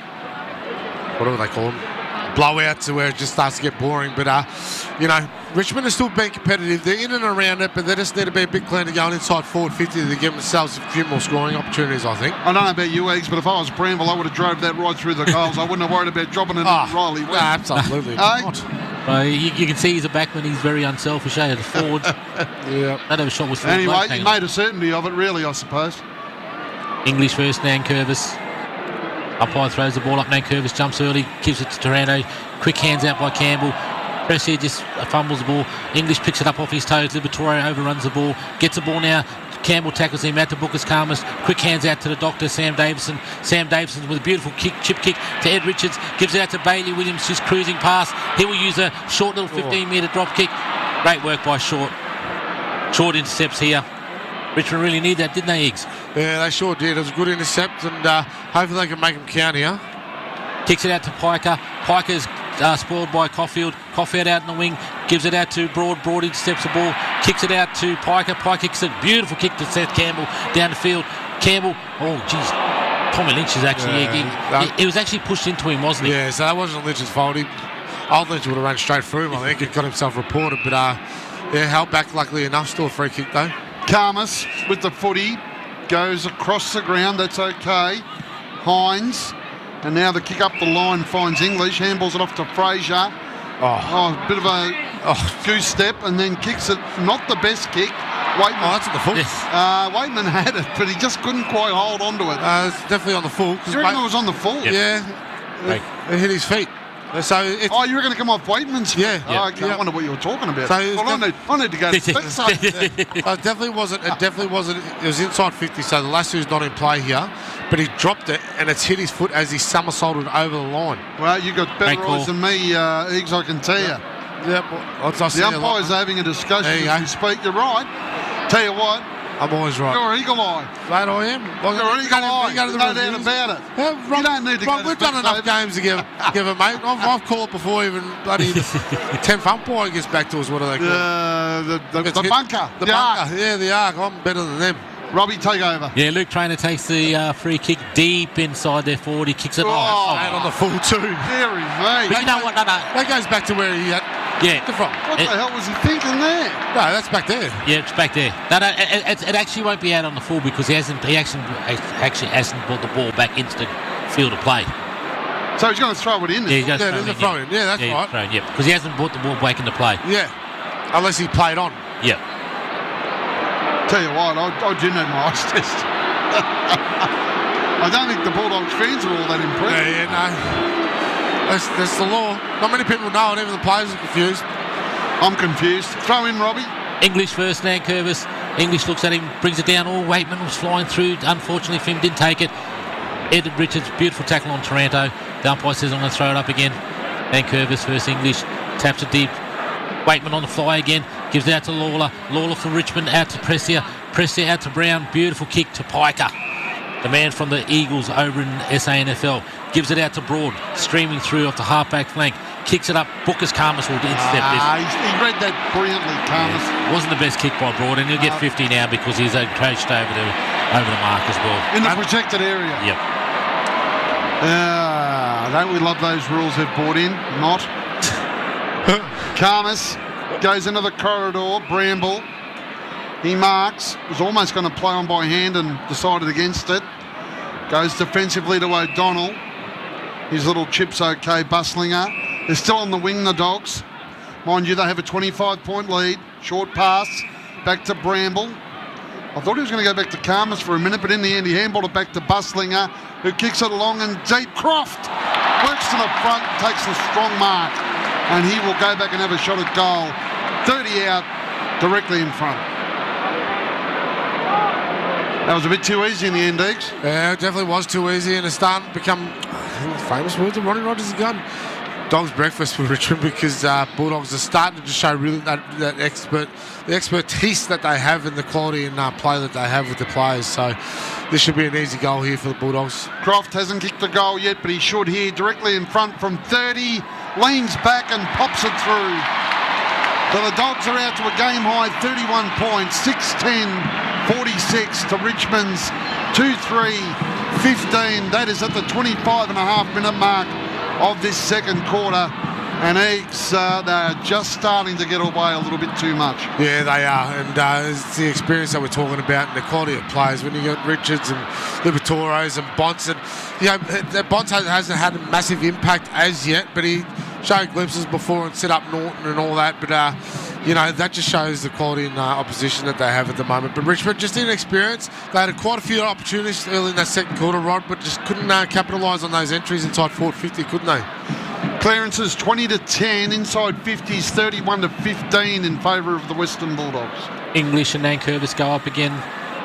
whatever they call them, blowouts where it just starts to get boring. But, Richmond has still been competitive. They're in and around it, but they just need to be a bit cleaner going inside forward 50 to give themselves a few more scoring opportunities, I think. I don't know about you, Eggs, but if I was Bramble, I would have drove that right through the goals. I wouldn't have worried about dropping it into Riley West. Absolutely not. You can see he's a backman. He's very unselfish, The forwards. Yeah. That other shot was anyway, he made a certainty of it, really, I suppose. English first, Nankervis. Umpire throws the ball up. Nankervis jumps early, gives it to Taranto. Quick hands out by Campbell. Pressia just fumbles the ball. English picks it up off his toes. Liberatore overruns the ball. Gets the ball now. Campbell tackles him out to Booker's Karmas. Quick hands out to the doctor, Sam Davison. Sam Davison with a beautiful chip kick to Ed Richards. Gives it out to Bailey Williams, just cruising past. He will use a short little 15-metre drop kick. Great work by Short. Short intercepts here. Richmond really need that, didn't they, Eggs? Yeah, they sure did. It was a good intercept, and hopefully they can make them count here. Kicks it out to Piker. Piker's spoiled by Caulfield. Caulfield out in the wing. Gives it out to Broad. Broad intercepts the ball. Kicks it out to Piker. Piker kicks a beautiful kick to Seth Campbell down the field. Campbell, Tommy Lynch is actually... He was actually pushed into him, wasn't he? Yeah, so that wasn't Lynch's fault. Old Lynch would have run straight through him, I think. He got himself reported, but held back luckily enough. Still a free kick, though. Karmas with the footy. Goes across the ground. That's okay. Hines. And now the kick up the line finds English. Handballs it off to Fraser. A bit of a goose step, and then kicks it. Not the best kick. Waitman, that's at the full. Yes. Waitman had it, but he just couldn't quite hold onto it. It's definitely on the full. You reckon it was on the full? Yeah. It hit his feet. So you were going to come off Waitman's feet? Yeah. I wonder what you were talking about. So I need to go to it definitely wasn't. It was inside 50, so the lasso's not in play here. But he dropped it, and it's hit his foot as he somersaulted over the line. Well, you got better eyes than me, Eggs, I can tell you. Yep. The umpires are having a discussion as we speak. You're right. Tell you what. I'm always right. You're eagle eye. Right, I am. You're eagle eye. No doubt about it. Yeah, you don't need to go we've done enough games to give it, mate. I've called it before even bloody 10th umpire gets back to us. What do they call it? The bunker. The bunker. Yeah, the arc. I'm better than them. Robbie, take over. Yeah, Luke Traynor takes the free kick deep inside their 40. Kicks it on the full too. Very nice. But you know what? No. That goes back to where he had. Yeah. What the hell was he thinking there? No, that's back there. Yeah, it's back there. No, it actually won't be out on the full because he actually hasn't brought the ball back into the field of play. So he's going to throw it in. Yeah, he's going to there's a throw in. Yeah, that's right. Thrown, yeah, because he hasn't brought the ball back into play. Yeah, unless he played on. Yeah. Tell you what, I didn't have my eyes test. I don't think the Bulldogs fans are all that impressed. Yeah, no. That's the law. Not many people know it, even the players are confused. I'm confused. Throw in, Robbie. English first, Nankervis. English looks at him, brings it down. Oh, Waitman was flying through. Unfortunately for him, didn't take it. Ed Richards, beautiful tackle on Taranto. The umpire says, I'm going to throw it up again. Nankervis first, English. Taps it deep. Waitman on the fly again. Gives it out to Lawler. Lawler from Richmond out to Prestia. Prestia out to Brown. Beautiful kick to Piker. The man from the Eagles over in SANFL. Gives it out to Broad. Streaming through off the halfback flank. Kicks it up. Booker's Karmas will intercept this. He read that brilliantly, Karmas. Yeah, wasn't the best kick by Broad, and he'll get 50 now because he's approached over the mark as well. In the protected area. Yep. Don't we love those rules they've brought in? Not. Karmas goes into the corridor. Bramble. He marks. Was almost going to play on by hand and decided against it. Goes defensively to O'Donnell. His little chip's okay. Buslinger. They're still on the wing, the Dogs. Mind you, they have a 25-point lead. Short pass. Back to Bramble. I thought he was going to go back to Karmas for a minute, but in the end he handballed it back to Buslinger, who kicks it along, and deep. Croft works to the front, takes a strong mark, and he will go back and have a shot at goal. 30 out, directly in front. That was a bit too easy in the end, Deeks. Yeah, it definitely was too easy, and it's starting to become famous words of Ronnie Rogers again. Dog's breakfast for Richmond because Bulldogs are starting to show really the expertise that they have and the quality and play that they have with the players. So this should be an easy goal here for the Bulldogs. Croft hasn't kicked the goal yet, but he should here, directly in front from 30, leans back and pops it through. So the Dogs are out to a game high 31 points, 6-10-46 to Richmond's 2-3-15. That is at the 25.5-minute mark of this second quarter, and Eagles, they're just starting to get away a little bit too much. Yeah, they are, and it's the experience that we're talking about and the quality of players. When you got Richards and Liberatoros and Bonts, and Bonts hasn't had a massive impact as yet, but he showed glimpses before and set up Norton and all that, but that just shows the quality and opposition that they have at the moment. But Richmond just inexperienced. They had quite a few opportunities early in that second quarter, Rod, but just couldn't capitalise on those entries inside forward 50, couldn't they? Clearances 20-10, inside 50s 31-15 in favour of the Western Bulldogs. English and Nankervis go up again.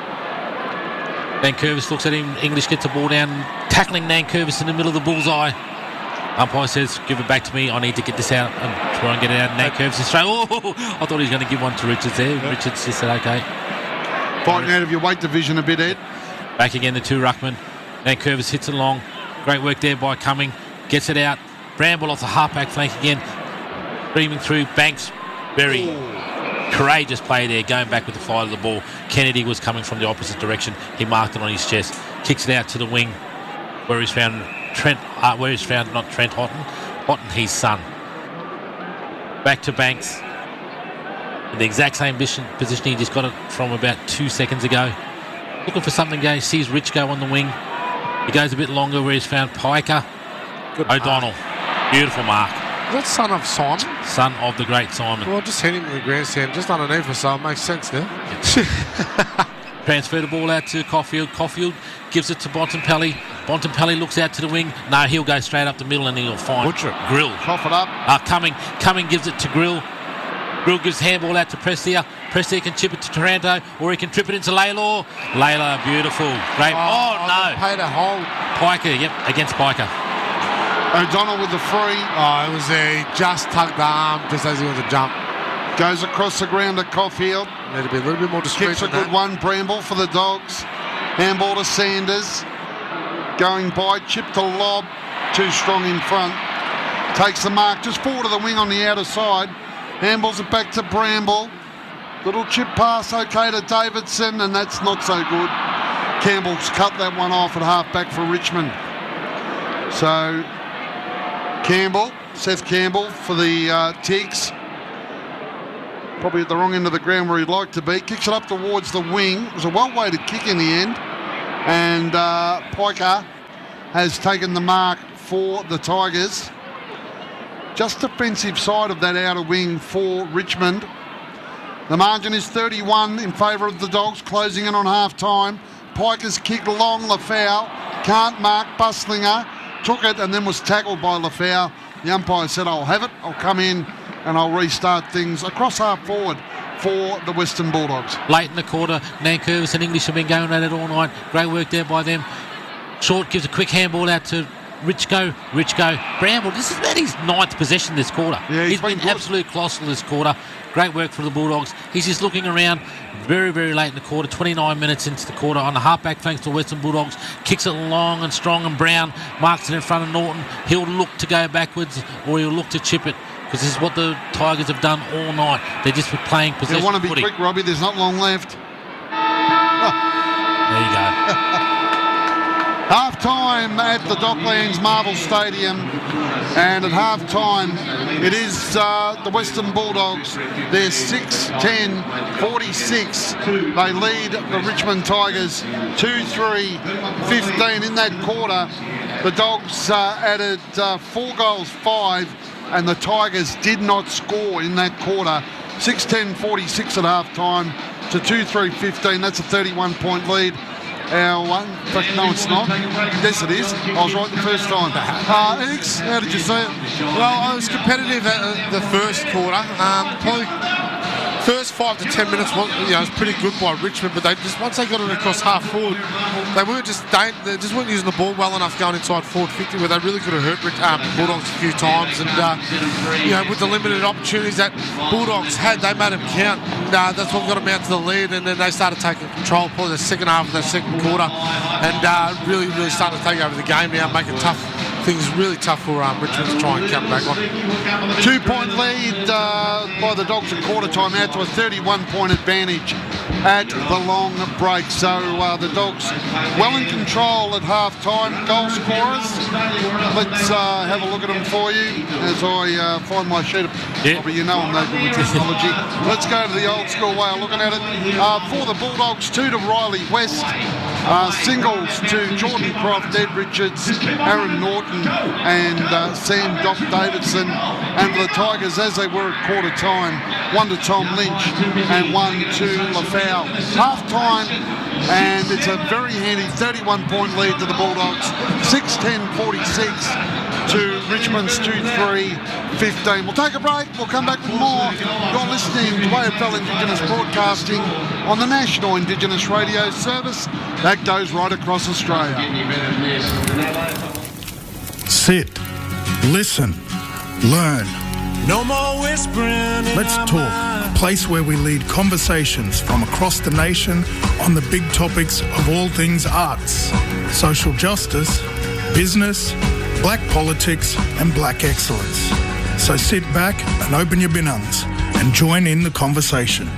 Nankervis looks at him. English gets the ball down, tackling Nankervis in the middle of the bullseye. Umpire says, give it back to me. I need to get this out and try and get it out. Nankervis is straight. Oh, I thought he was going to give one to Richards there. Yep. Richards just said, okay. Fighting out of your weight division a bit, Ed. Back again, the two ruckman. Nankervis hits it along. Great work there by Cumming. Gets it out. Bramble off the halfback flank again. Streaming through. Banks. Very courageous play there, going back with the flight of the ball. Kennedy was coming from the opposite direction. He marked it on his chest. Kicks it out to the wing, where he's found not Trent Houghton, his son. Back to Banks. In the exact same position he just got it from about 2 seconds ago. Looking for something going. Sees Rich go on the wing. He goes a bit longer where he's found Piker. Good O'Donnell. Mark. Beautiful mark. Is that son of Simon? Son of the great Simon. Well, just hit him in the grandstand, just underneath us, so it makes sense now. Transfer the ball out to Caulfield. Caulfield gives it to Bontempelli. Bontempelli looks out to the wing. No, he'll go straight up the middle and he'll find Grill. Cough it up. Cumming gives it to Grill. Grill gives handball out to Prestia. Prestia can chip it to Taranto, or he can trip it into Laylaw. Laylaw, beautiful. Great. No. Paid a hold. Piker, against Piker. O'Donnell with the free. It was there. He just tugged the arm just as he went to jump. Goes across the ground to Caulfield. Need to be a little bit more discreet. Kicks a good one. Bramble for the Dogs. Handball to Sanders. Going by. Chip to lob. Too strong in front. Takes the mark just forward of the wing on the outer side. Handballs it back to Bramble. Little chip pass okay to Davidson, and that's not so good. Campbell's cut that one off at half-back for Richmond. So Seth Campbell for the Tigs. probably at the wrong end of the ground where he'd like to be. Kicks it up towards the wing. It was a well-weighted kick in the end. And Piker has taken the mark for the Tigers. Just defensive side of that outer wing for Richmond. The margin is 31 in favour of the Dogs, closing in on half-time. Piker's kick long, Lafau. Can't mark, Buslinger. Took it and then was tackled by Lafau. The umpire said, I'll have it, I'll come in and I'll restart things across half forward for the Western Bulldogs. Late in the quarter, Nankervis and English have been going at it all night. Great work there by them. Short gives a quick handball out to Richco. Bramble, this is about his 9th possession this quarter. Yeah, he's been absolute colossal this quarter. Great work for the Bulldogs. He's just looking around very, very late in the quarter, 29 minutes into the quarter on the halfback thanks to Western Bulldogs. Kicks it long and strong, and Brown marks it in front of Norton. He'll look to go backwards or he'll look to chip it, because this is what the Tigers have done all night. They're just playing possession. They want to be footy. quick, Robbie. There's not long left. There you go. Half-time at the Docklands Marvel Stadium, and at half-time it is the Western Bulldogs. They're 6-10-46. They lead the Richmond Tigers 2-3-15 in that quarter. The Dogs added 4 goals, 5, and the Tigers did not score in that quarter. 6-10-46 at half-time to 2-3-15. That's a 31-point lead. In fact, no, it's not. Yes, it is. I was right the first time. X, how did you see it? Well, I was competitive at the first quarter. Probably first 5 to 10 minutes was pretty good by Richmond, but once they got it across half forward, they just weren't using the ball well enough going inside forward 50, where they really could have hurt Bulldogs a few times. And with the limited opportunities that Bulldogs had, they made them count. And that's what got them out to the lead, and then they started taking control probably the second half of the second quarter, and really started to take over the game now, making things really tough for Richmond to try and come back on. 2-point lead by the Dogs at quarter time, out to a 31-point advantage at the long break. So the Dogs well in control at half-time. Goal scorers, let's have a look at them for you as I find my sheet of... Probably you know I'm no good with technology. Let's go to the old school way of looking at it. For the Bulldogs, 2 to Riley West. Singles to Jordan Croft, Ed Richards, Aaron Norton and Sam Doc Davidson. And for the Tigers, as they were at quarter time, 1 to Tom Lynch and 1 to Lafau. Half time, and it's a very handy 31-point lead to the Bulldogs. 6-10-46 to Richmond's 2-3-15. We'll take a break. We'll come back with more. You're listening to AFL Indigenous Broadcasting on the National Indigenous Radio Service that goes right across Australia. Sit, listen, learn. No more whispering. Let's talk. A place where we lead conversations from across the nation on the big topics of all things arts, social justice, business, black politics and black excellence. So sit back and open your binungs and join in the conversation.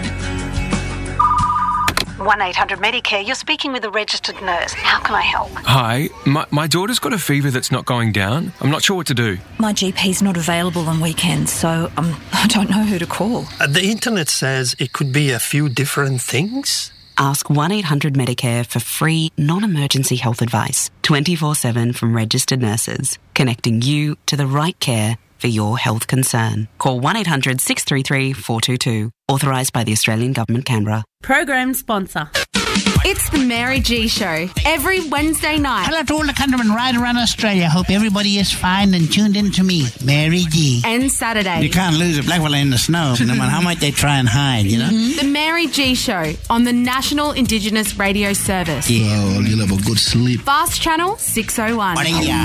1-800-Medicare, you're speaking with a registered nurse. How can I help? Hi, my daughter's got a fever that's not going down. I'm not sure what to do. My GP's not available on weekends, so I don't know who to call. The internet says it could be a few different things. Ask 1-800-Medicare for free, non-emergency health advice, 24/7 from registered nurses, connecting you to the right care for your health concern. Call 1-800-633-422. Authorised by the Australian Government, Canberra. Program sponsor. It's the Mary G Show, every Wednesday night. Hello to all the countrymen right around Australia. Hope everybody is fine and tuned in to me, Mary G. And Saturday. You can't lose a black fella in the snow, no matter how much they try and hide, you know? The Mary G Show on the National Indigenous Radio Service. Yeah, you'll have a good sleep. Fast Channel 601.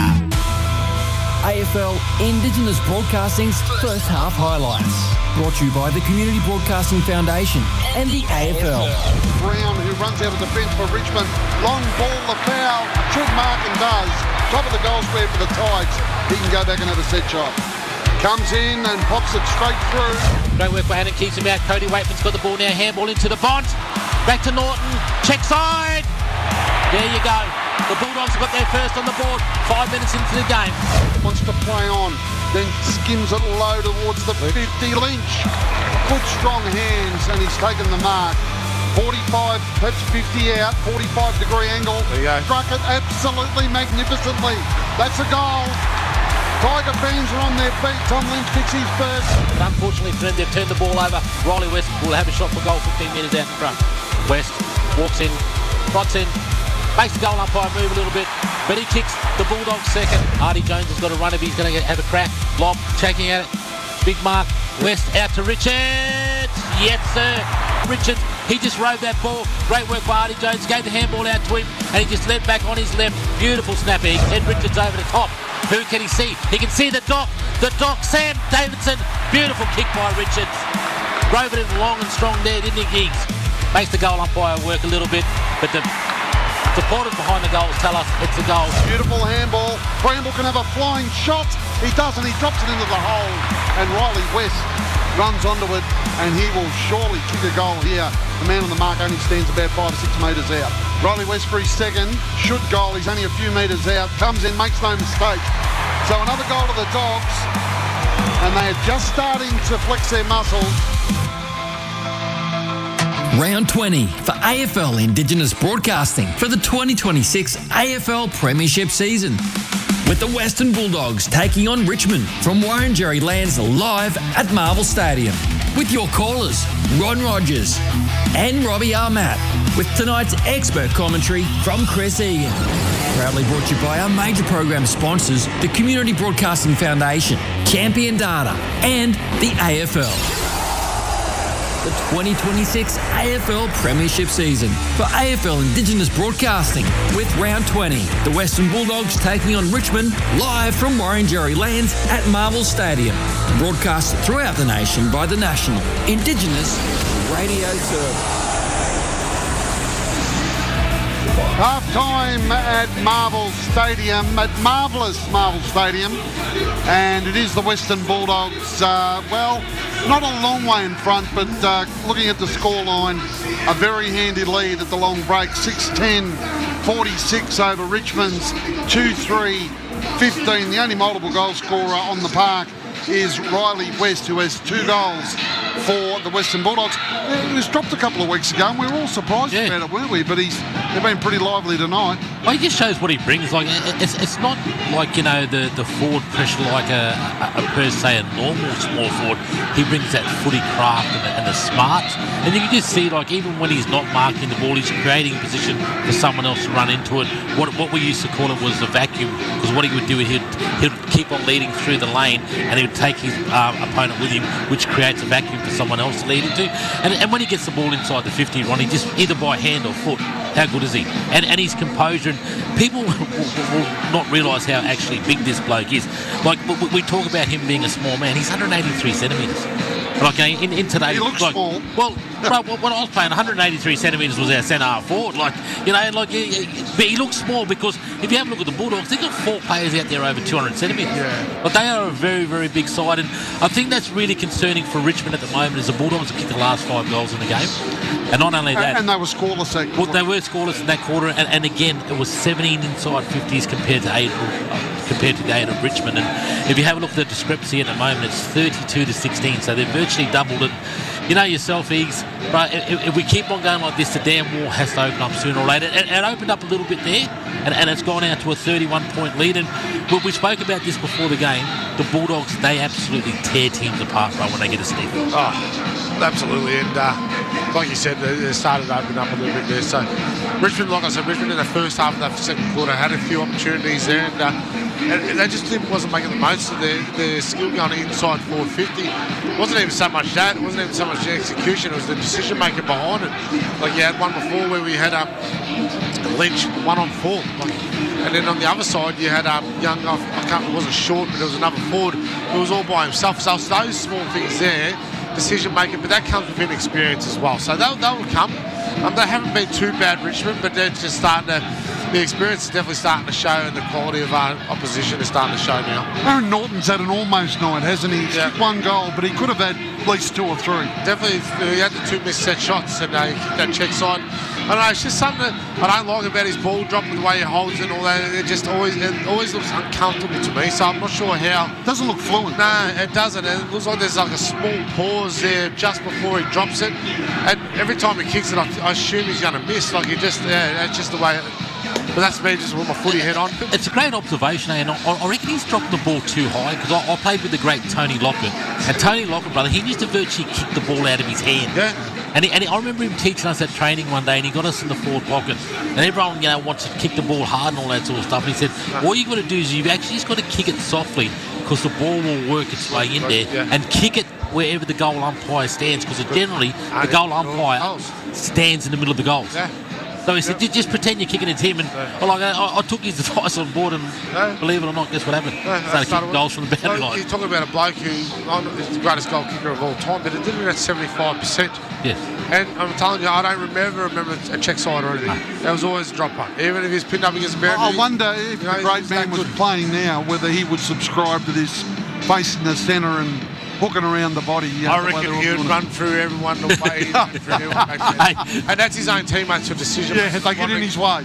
AFL Indigenous Broadcasting's first half highlights. Brought to you by the Community Broadcasting Foundation and the AFL. Brown, who runs out of defence for Richmond. Long ball, the foul. Should mark and does. Top of the goal square for the Tigers. He can go back and have a set shot. Comes in and pops it straight through. Great work by Hannon, keeps him out. Cody Waitman's got the ball now. Handball into the Bont. Back to Norton. Check side. There you go. The Bulldogs have got their first on the board 5 minutes into the game. Wants to play on, then skims it low towards the 50. Lynch, good strong hands, and he's taken the mark. 45, that's 50 out, 45-degree angle. There you go. Struck it absolutely magnificently. That's a goal. Tiger fans are on their feet. Tom Lynch kicks his first. But unfortunately for them, they've turned the ball over. Riley West will have a shot for goal 15 metres out in front. West walks in, trots in, makes the goal umpire move a little bit, but he kicks the Bulldogs second. Artie Jones has got a run if he's going to have a crack. Lob, checking at it. Big mark. West out to Richards. Yes, sir. Richards, he just rode that ball. Great work by Artie Jones. Gave the handball out to him, and he just led back on his left. Beautiful snap. He sent Richards over the top. Who can he see? He can see the dock. Sam Davidson. Beautiful kick by Richards. Drove it in long and strong there, didn't he, Giggs? Makes the goal umpire work a little bit, but the supporters behind the goals tell us it's a goal. Beautiful handball. Bramble can have a flying shot. He doesn't. He drops it into the hole, and Riley West runs onto it, and he will surely kick a goal here. The man on the mark only stands about 5 or 6 metres out. Riley West for his second, should goal. He's only a few metres out. Comes in, makes no mistake. So another goal to the Dogs, and they are just starting to flex their muscles. Round 20 for AFL Indigenous Broadcasting for the 2026 AFL Premiership season. With the Western Bulldogs taking on Richmond from Wurundjeri lands live at Marvel Stadium. With your callers, Ron Rogers and Robbie Armat. With tonight's expert commentary from Chris Egan. Proudly brought to you by our major program sponsors, the Community Broadcasting Foundation, Champion Data and the AFL. The 2026 AFL Premiership season for AFL Indigenous Broadcasting with Round 20. The Western Bulldogs taking on Richmond live from Wurundjeri lands at Marvel Stadium. Broadcast throughout the nation by the National Indigenous Radio Service. Half-time at Marvel Stadium, at marvellous Marvel Stadium, and it is the Western Bulldogs, not a long way in front, but looking at the scoreline, a very handy lead at the long break, 6-10, 46 over Richmond's 2-3, 15. The only multiple goal scorer on the park is Riley West, who has 2 goals for the Western Bulldogs. He was dropped a couple of weeks ago, and we were all surprised about it, weren't we? But they've been pretty lively tonight. Well, he just shows what he brings. Like it's not like, you know, the forward pressure like a per se a normal small forward. He brings that footy craft and the smarts, and you can just see, like, even when he's not marking the ball, he's creating a position for someone else to run into it. What we used to call it was the vacuum, because what he would do, he'd keep on leading through the lane, and he would take his opponent with him, which creates a vacuum for someone else to lead into. And when he gets the ball inside the 50, Ronnie, just either by hand or foot, how good is he? And his composure, and people will not realise how actually big this bloke is. Like, we talk about him being a small man. He's 183 centimetres. Like, in today, he looks like, small. Well, bro, when I was playing, 183 centimetres was our centre forward. Like, you know, like, but he looks small because if you have a look at the Bulldogs, they've got 4 players out there over 200 centimetres. Yeah. But they are a very, very big side, and I think that's really concerning for Richmond at the moment. Is the Bulldogs have kicked the last 5 goals in the game, and not only that, and they were scoreless that quarter. Well, they were scoreless in that quarter, and again, it was 17 inside 50s compared to 8 of Richmond. And if you have a look at the discrepancy at the moment, it's 32-16, so they've virtually doubled it. You know yourself, Eags, but if we keep on going like this, the damn wall has to open up sooner or later. It opened up a little bit there, and it's gone out to a 31-point lead. And we spoke about this before the game. The Bulldogs, they absolutely tear teams apart, right, when they get a sniff. Oh, absolutely. And like you said, they started to open up a little bit there. So Richmond, like I said, Richmond in the first half of that second quarter had a few opportunities there, and they just wasn't making the most of their skill going inside forward 50. It wasn't even so much that. It wasn't even so much the execution. It was the decision making behind it. Like you had one before where we had Lynch 1-on-4. And then on the other side, you had Young, it wasn't short, but it was another forward who was all by himself. So it's those small things there, decision making, but that comes with inexperience as well. So that will come. They haven't been too bad, Richmond, but they're just starting to. The experience is definitely starting to show, and the quality of our opposition is starting to show now. Aaron Norton's had an almost night, hasn't he? He's kicked 1 goal, but he could have had at least 2 or 3. Definitely, he had the 2 missed set shots, and he kicked that check side. I don't know, it's just something that I don't like about his ball drop, the way he holds it and all that. It always looks uncomfortable to me, so I'm not sure how. Doesn't look fluent. No, it doesn't. It looks like there's like a small pause there just before he drops it. And every time he kicks it, I assume he's going to miss. Like, that's just the way but that's me just with my footy head on. It's a great observation, and I reckon he's dropping the ball too high, because I played with the great Tony Lockett. And Tony Lockett, brother, he used to virtually kick the ball out of his hand. Yeah. And I remember him teaching us at training one day, and he got us in the forward pocket. And everyone, wants to kick the ball hard and all that sort of stuff. And he said, all you've got to do is you've actually just got to kick it softly, because the ball will work its way in there, and kick it wherever the goal umpire stands, because generally the goal umpire stands in the middle of the goals. Yeah. So he said, just pretend you're kicking it to him. And I took his advice on board, and believe it or not, guess what happened? Started kicking goals from the boundary line. You're talking about a bloke who is the greatest goal kicker of all time, but it did it at 75%. Yes. And I'm telling you, I don't remember a check side or anything. There was always a drop punt, even if he's pinned up against the boundary. I wonder if the great man was playing now, whether he would subscribe to this facing the centre and hooking around the body. I reckon he would run through everyone the way he ran through everyone. And that's his own teammates for decision. Yeah, they get in his way.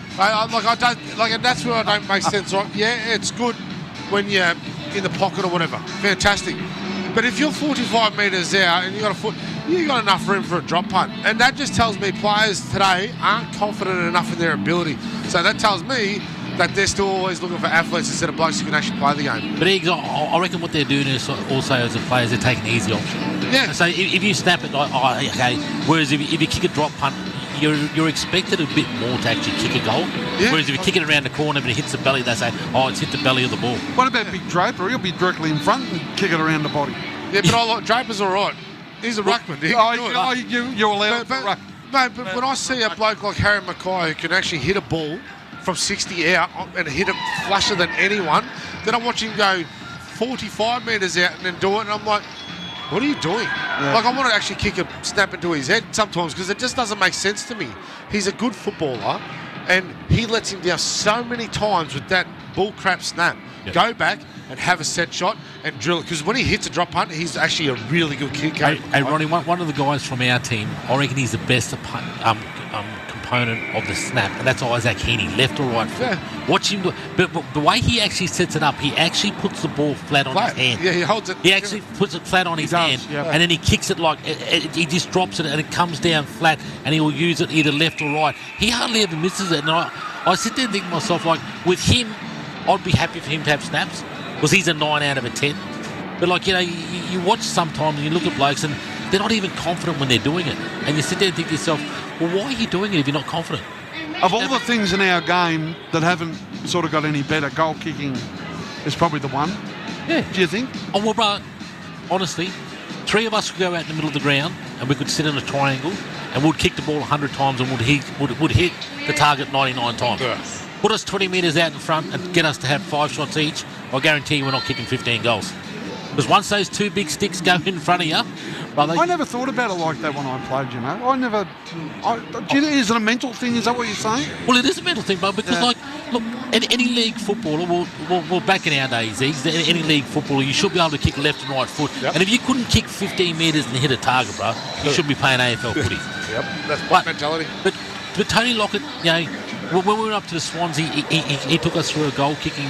And that's where I don't make sense. Right? Yeah, it's good when you're in the pocket or whatever. Fantastic. But if you're 45 metres out and you got enough room for a drop punt. And that just tells me players today aren't confident enough in their ability. So that tells me that they're still always looking for athletes instead of blokes who can actually play the game. But I reckon what they're doing is also, as a player, they're taking the easy option. Yeah. So if you snap it, okay. Whereas if you kick a drop punt, you're expected a bit more to actually kick a goal. Yeah. Whereas if you kick it around the corner but it hits the belly, they say, it's hit the belly of the ball. What about Big Draper? He'll be directly in front and kick it around the body. Yeah, but Draper's all right. He's a ruckman. You're allowed but when I see a bloke like Harry Mackay who can actually hit a ball from 60 out and hit it flusher than anyone, then I watch him go 45 metres out and then do it, and I'm like, what are you doing? Yeah. Like, I want to actually kick a snap into his head sometimes, because it just doesn't make sense to me. He's a good footballer, and he lets him down so many times with that bullcrap snap. Yep. Go back and have a set shot and drill it, because when he hits a drop punt, he's actually a really good kicker. Hey, Ronnie, one of the guys from our team, I reckon he's the best component of the snap, and that's Isaac Heaney, left or right foot. Yeah. Watch him do it. But the way he actually sets it up, he actually puts the ball flat on his hand. Yeah, he holds it. He actually puts it flat on his hand, and then he kicks it like he just drops it and it comes down flat, and he will use it either left or right. He hardly ever misses it. And I sit there and think to myself, like, with him, I'd be happy for him to have snaps, because he's a 9 out of a 10. But you watch sometimes and you look at blokes and they're not even confident when they're doing it, and you sit there and think to yourself, well, why are you doing it if you're not confident? Of all the things in our game that haven't sort of got any better, goal kicking is probably the one. Yeah. Do you think? Oh, well, bro, honestly, 3 of us could go out in the middle of the ground and we could sit in a triangle and we'd kick the ball 100 times and would hit the target 99 times. Yeah. Put us 20 metres out in front and get us to have 5 shots each, I guarantee you we're not kicking 15 goals. Because once those 2 big sticks go in front of you, brother... I never thought about it like that when I played, is it a mental thing? Is that what you're saying? Well, it is a mental thing, but because, look, any league footballer, well, back in our days, any league footballer, you should be able to kick left and right foot. Yep. And if you couldn't kick 15 metres and hit a target, bro, you shouldn't be playing AFL footy. Yep, that's my mentality. But Tony Lockett, when we went up to the Swans, he took us through a goal kicking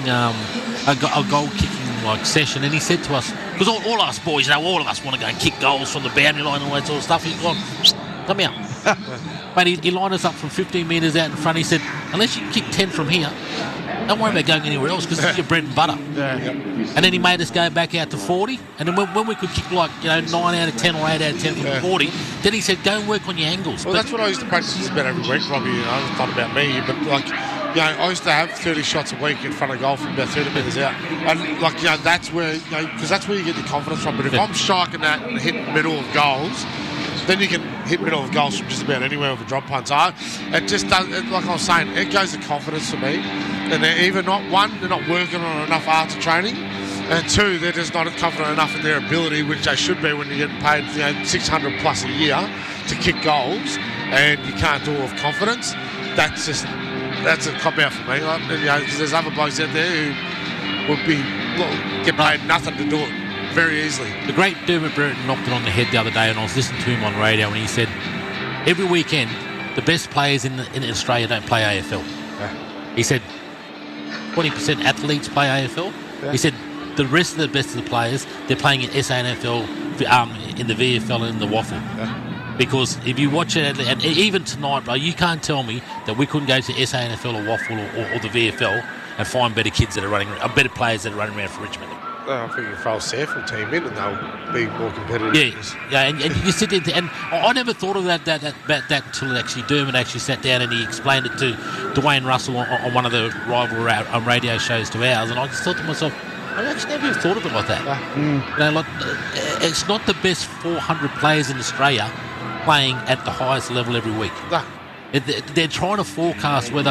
session, and he said to us, because all us boys, all of us want to go and kick goals from the boundary line and all that sort of stuff. He's gone, come out. Mate, he lined us up from 15 metres out in front. He said, unless you can kick 10 from here, don't worry about going anywhere else, because it's your bread and butter. Yeah. And then he made us go back out to 40, and then when we could kick 9 out of 10 or 8 out of 10 from the 40, then he said, go and work on your angles. Well, that's what I used to practice about every week, Robbie. It's not about me, but I used to have 30 shots a week in front of goal from about 30 metres out. And that's where, because that's where you get your confidence from. But if I'm striking that and hitting middle of goals, then you can hit middle of goals from just about anywhere with a drop punt. So it just does, like I was saying, it goes to confidence for me. And they're either not working on enough arts of training, and 2, they're just not confident enough in their ability, which they should be when you're getting paid $600 plus a year to kick goals, and you can't do it with confidence. That's a cop out for me. Because there's other blokes out there who would get paid nothing to do it very easily. The great Dermot Brereton knocked it on the head the other day, and I was listening to him on radio, and he said, every weekend the best players in Australia don't play AFL. He said 20% athletes play AFL. He said the rest of the best of the players, they're playing in SANFL, in the VFL and in the Waffle. Because if you watch it, and even tonight, bro, you can't tell me that we couldn't go to SANFL or Waffle or the VFL and find better kids that are running, better players that are running around for Richmond. I think you throw a sample team in and they'll be more competitive. And you sit there, and I never thought of that until Dermot actually sat down and he explained it to Dwayne Russell on one of the rival radio shows to ours, and I just thought to myself, I actually never even thought of it like that. It's not the best 400 players in Australia playing at the highest level every week. They're trying to forecast whether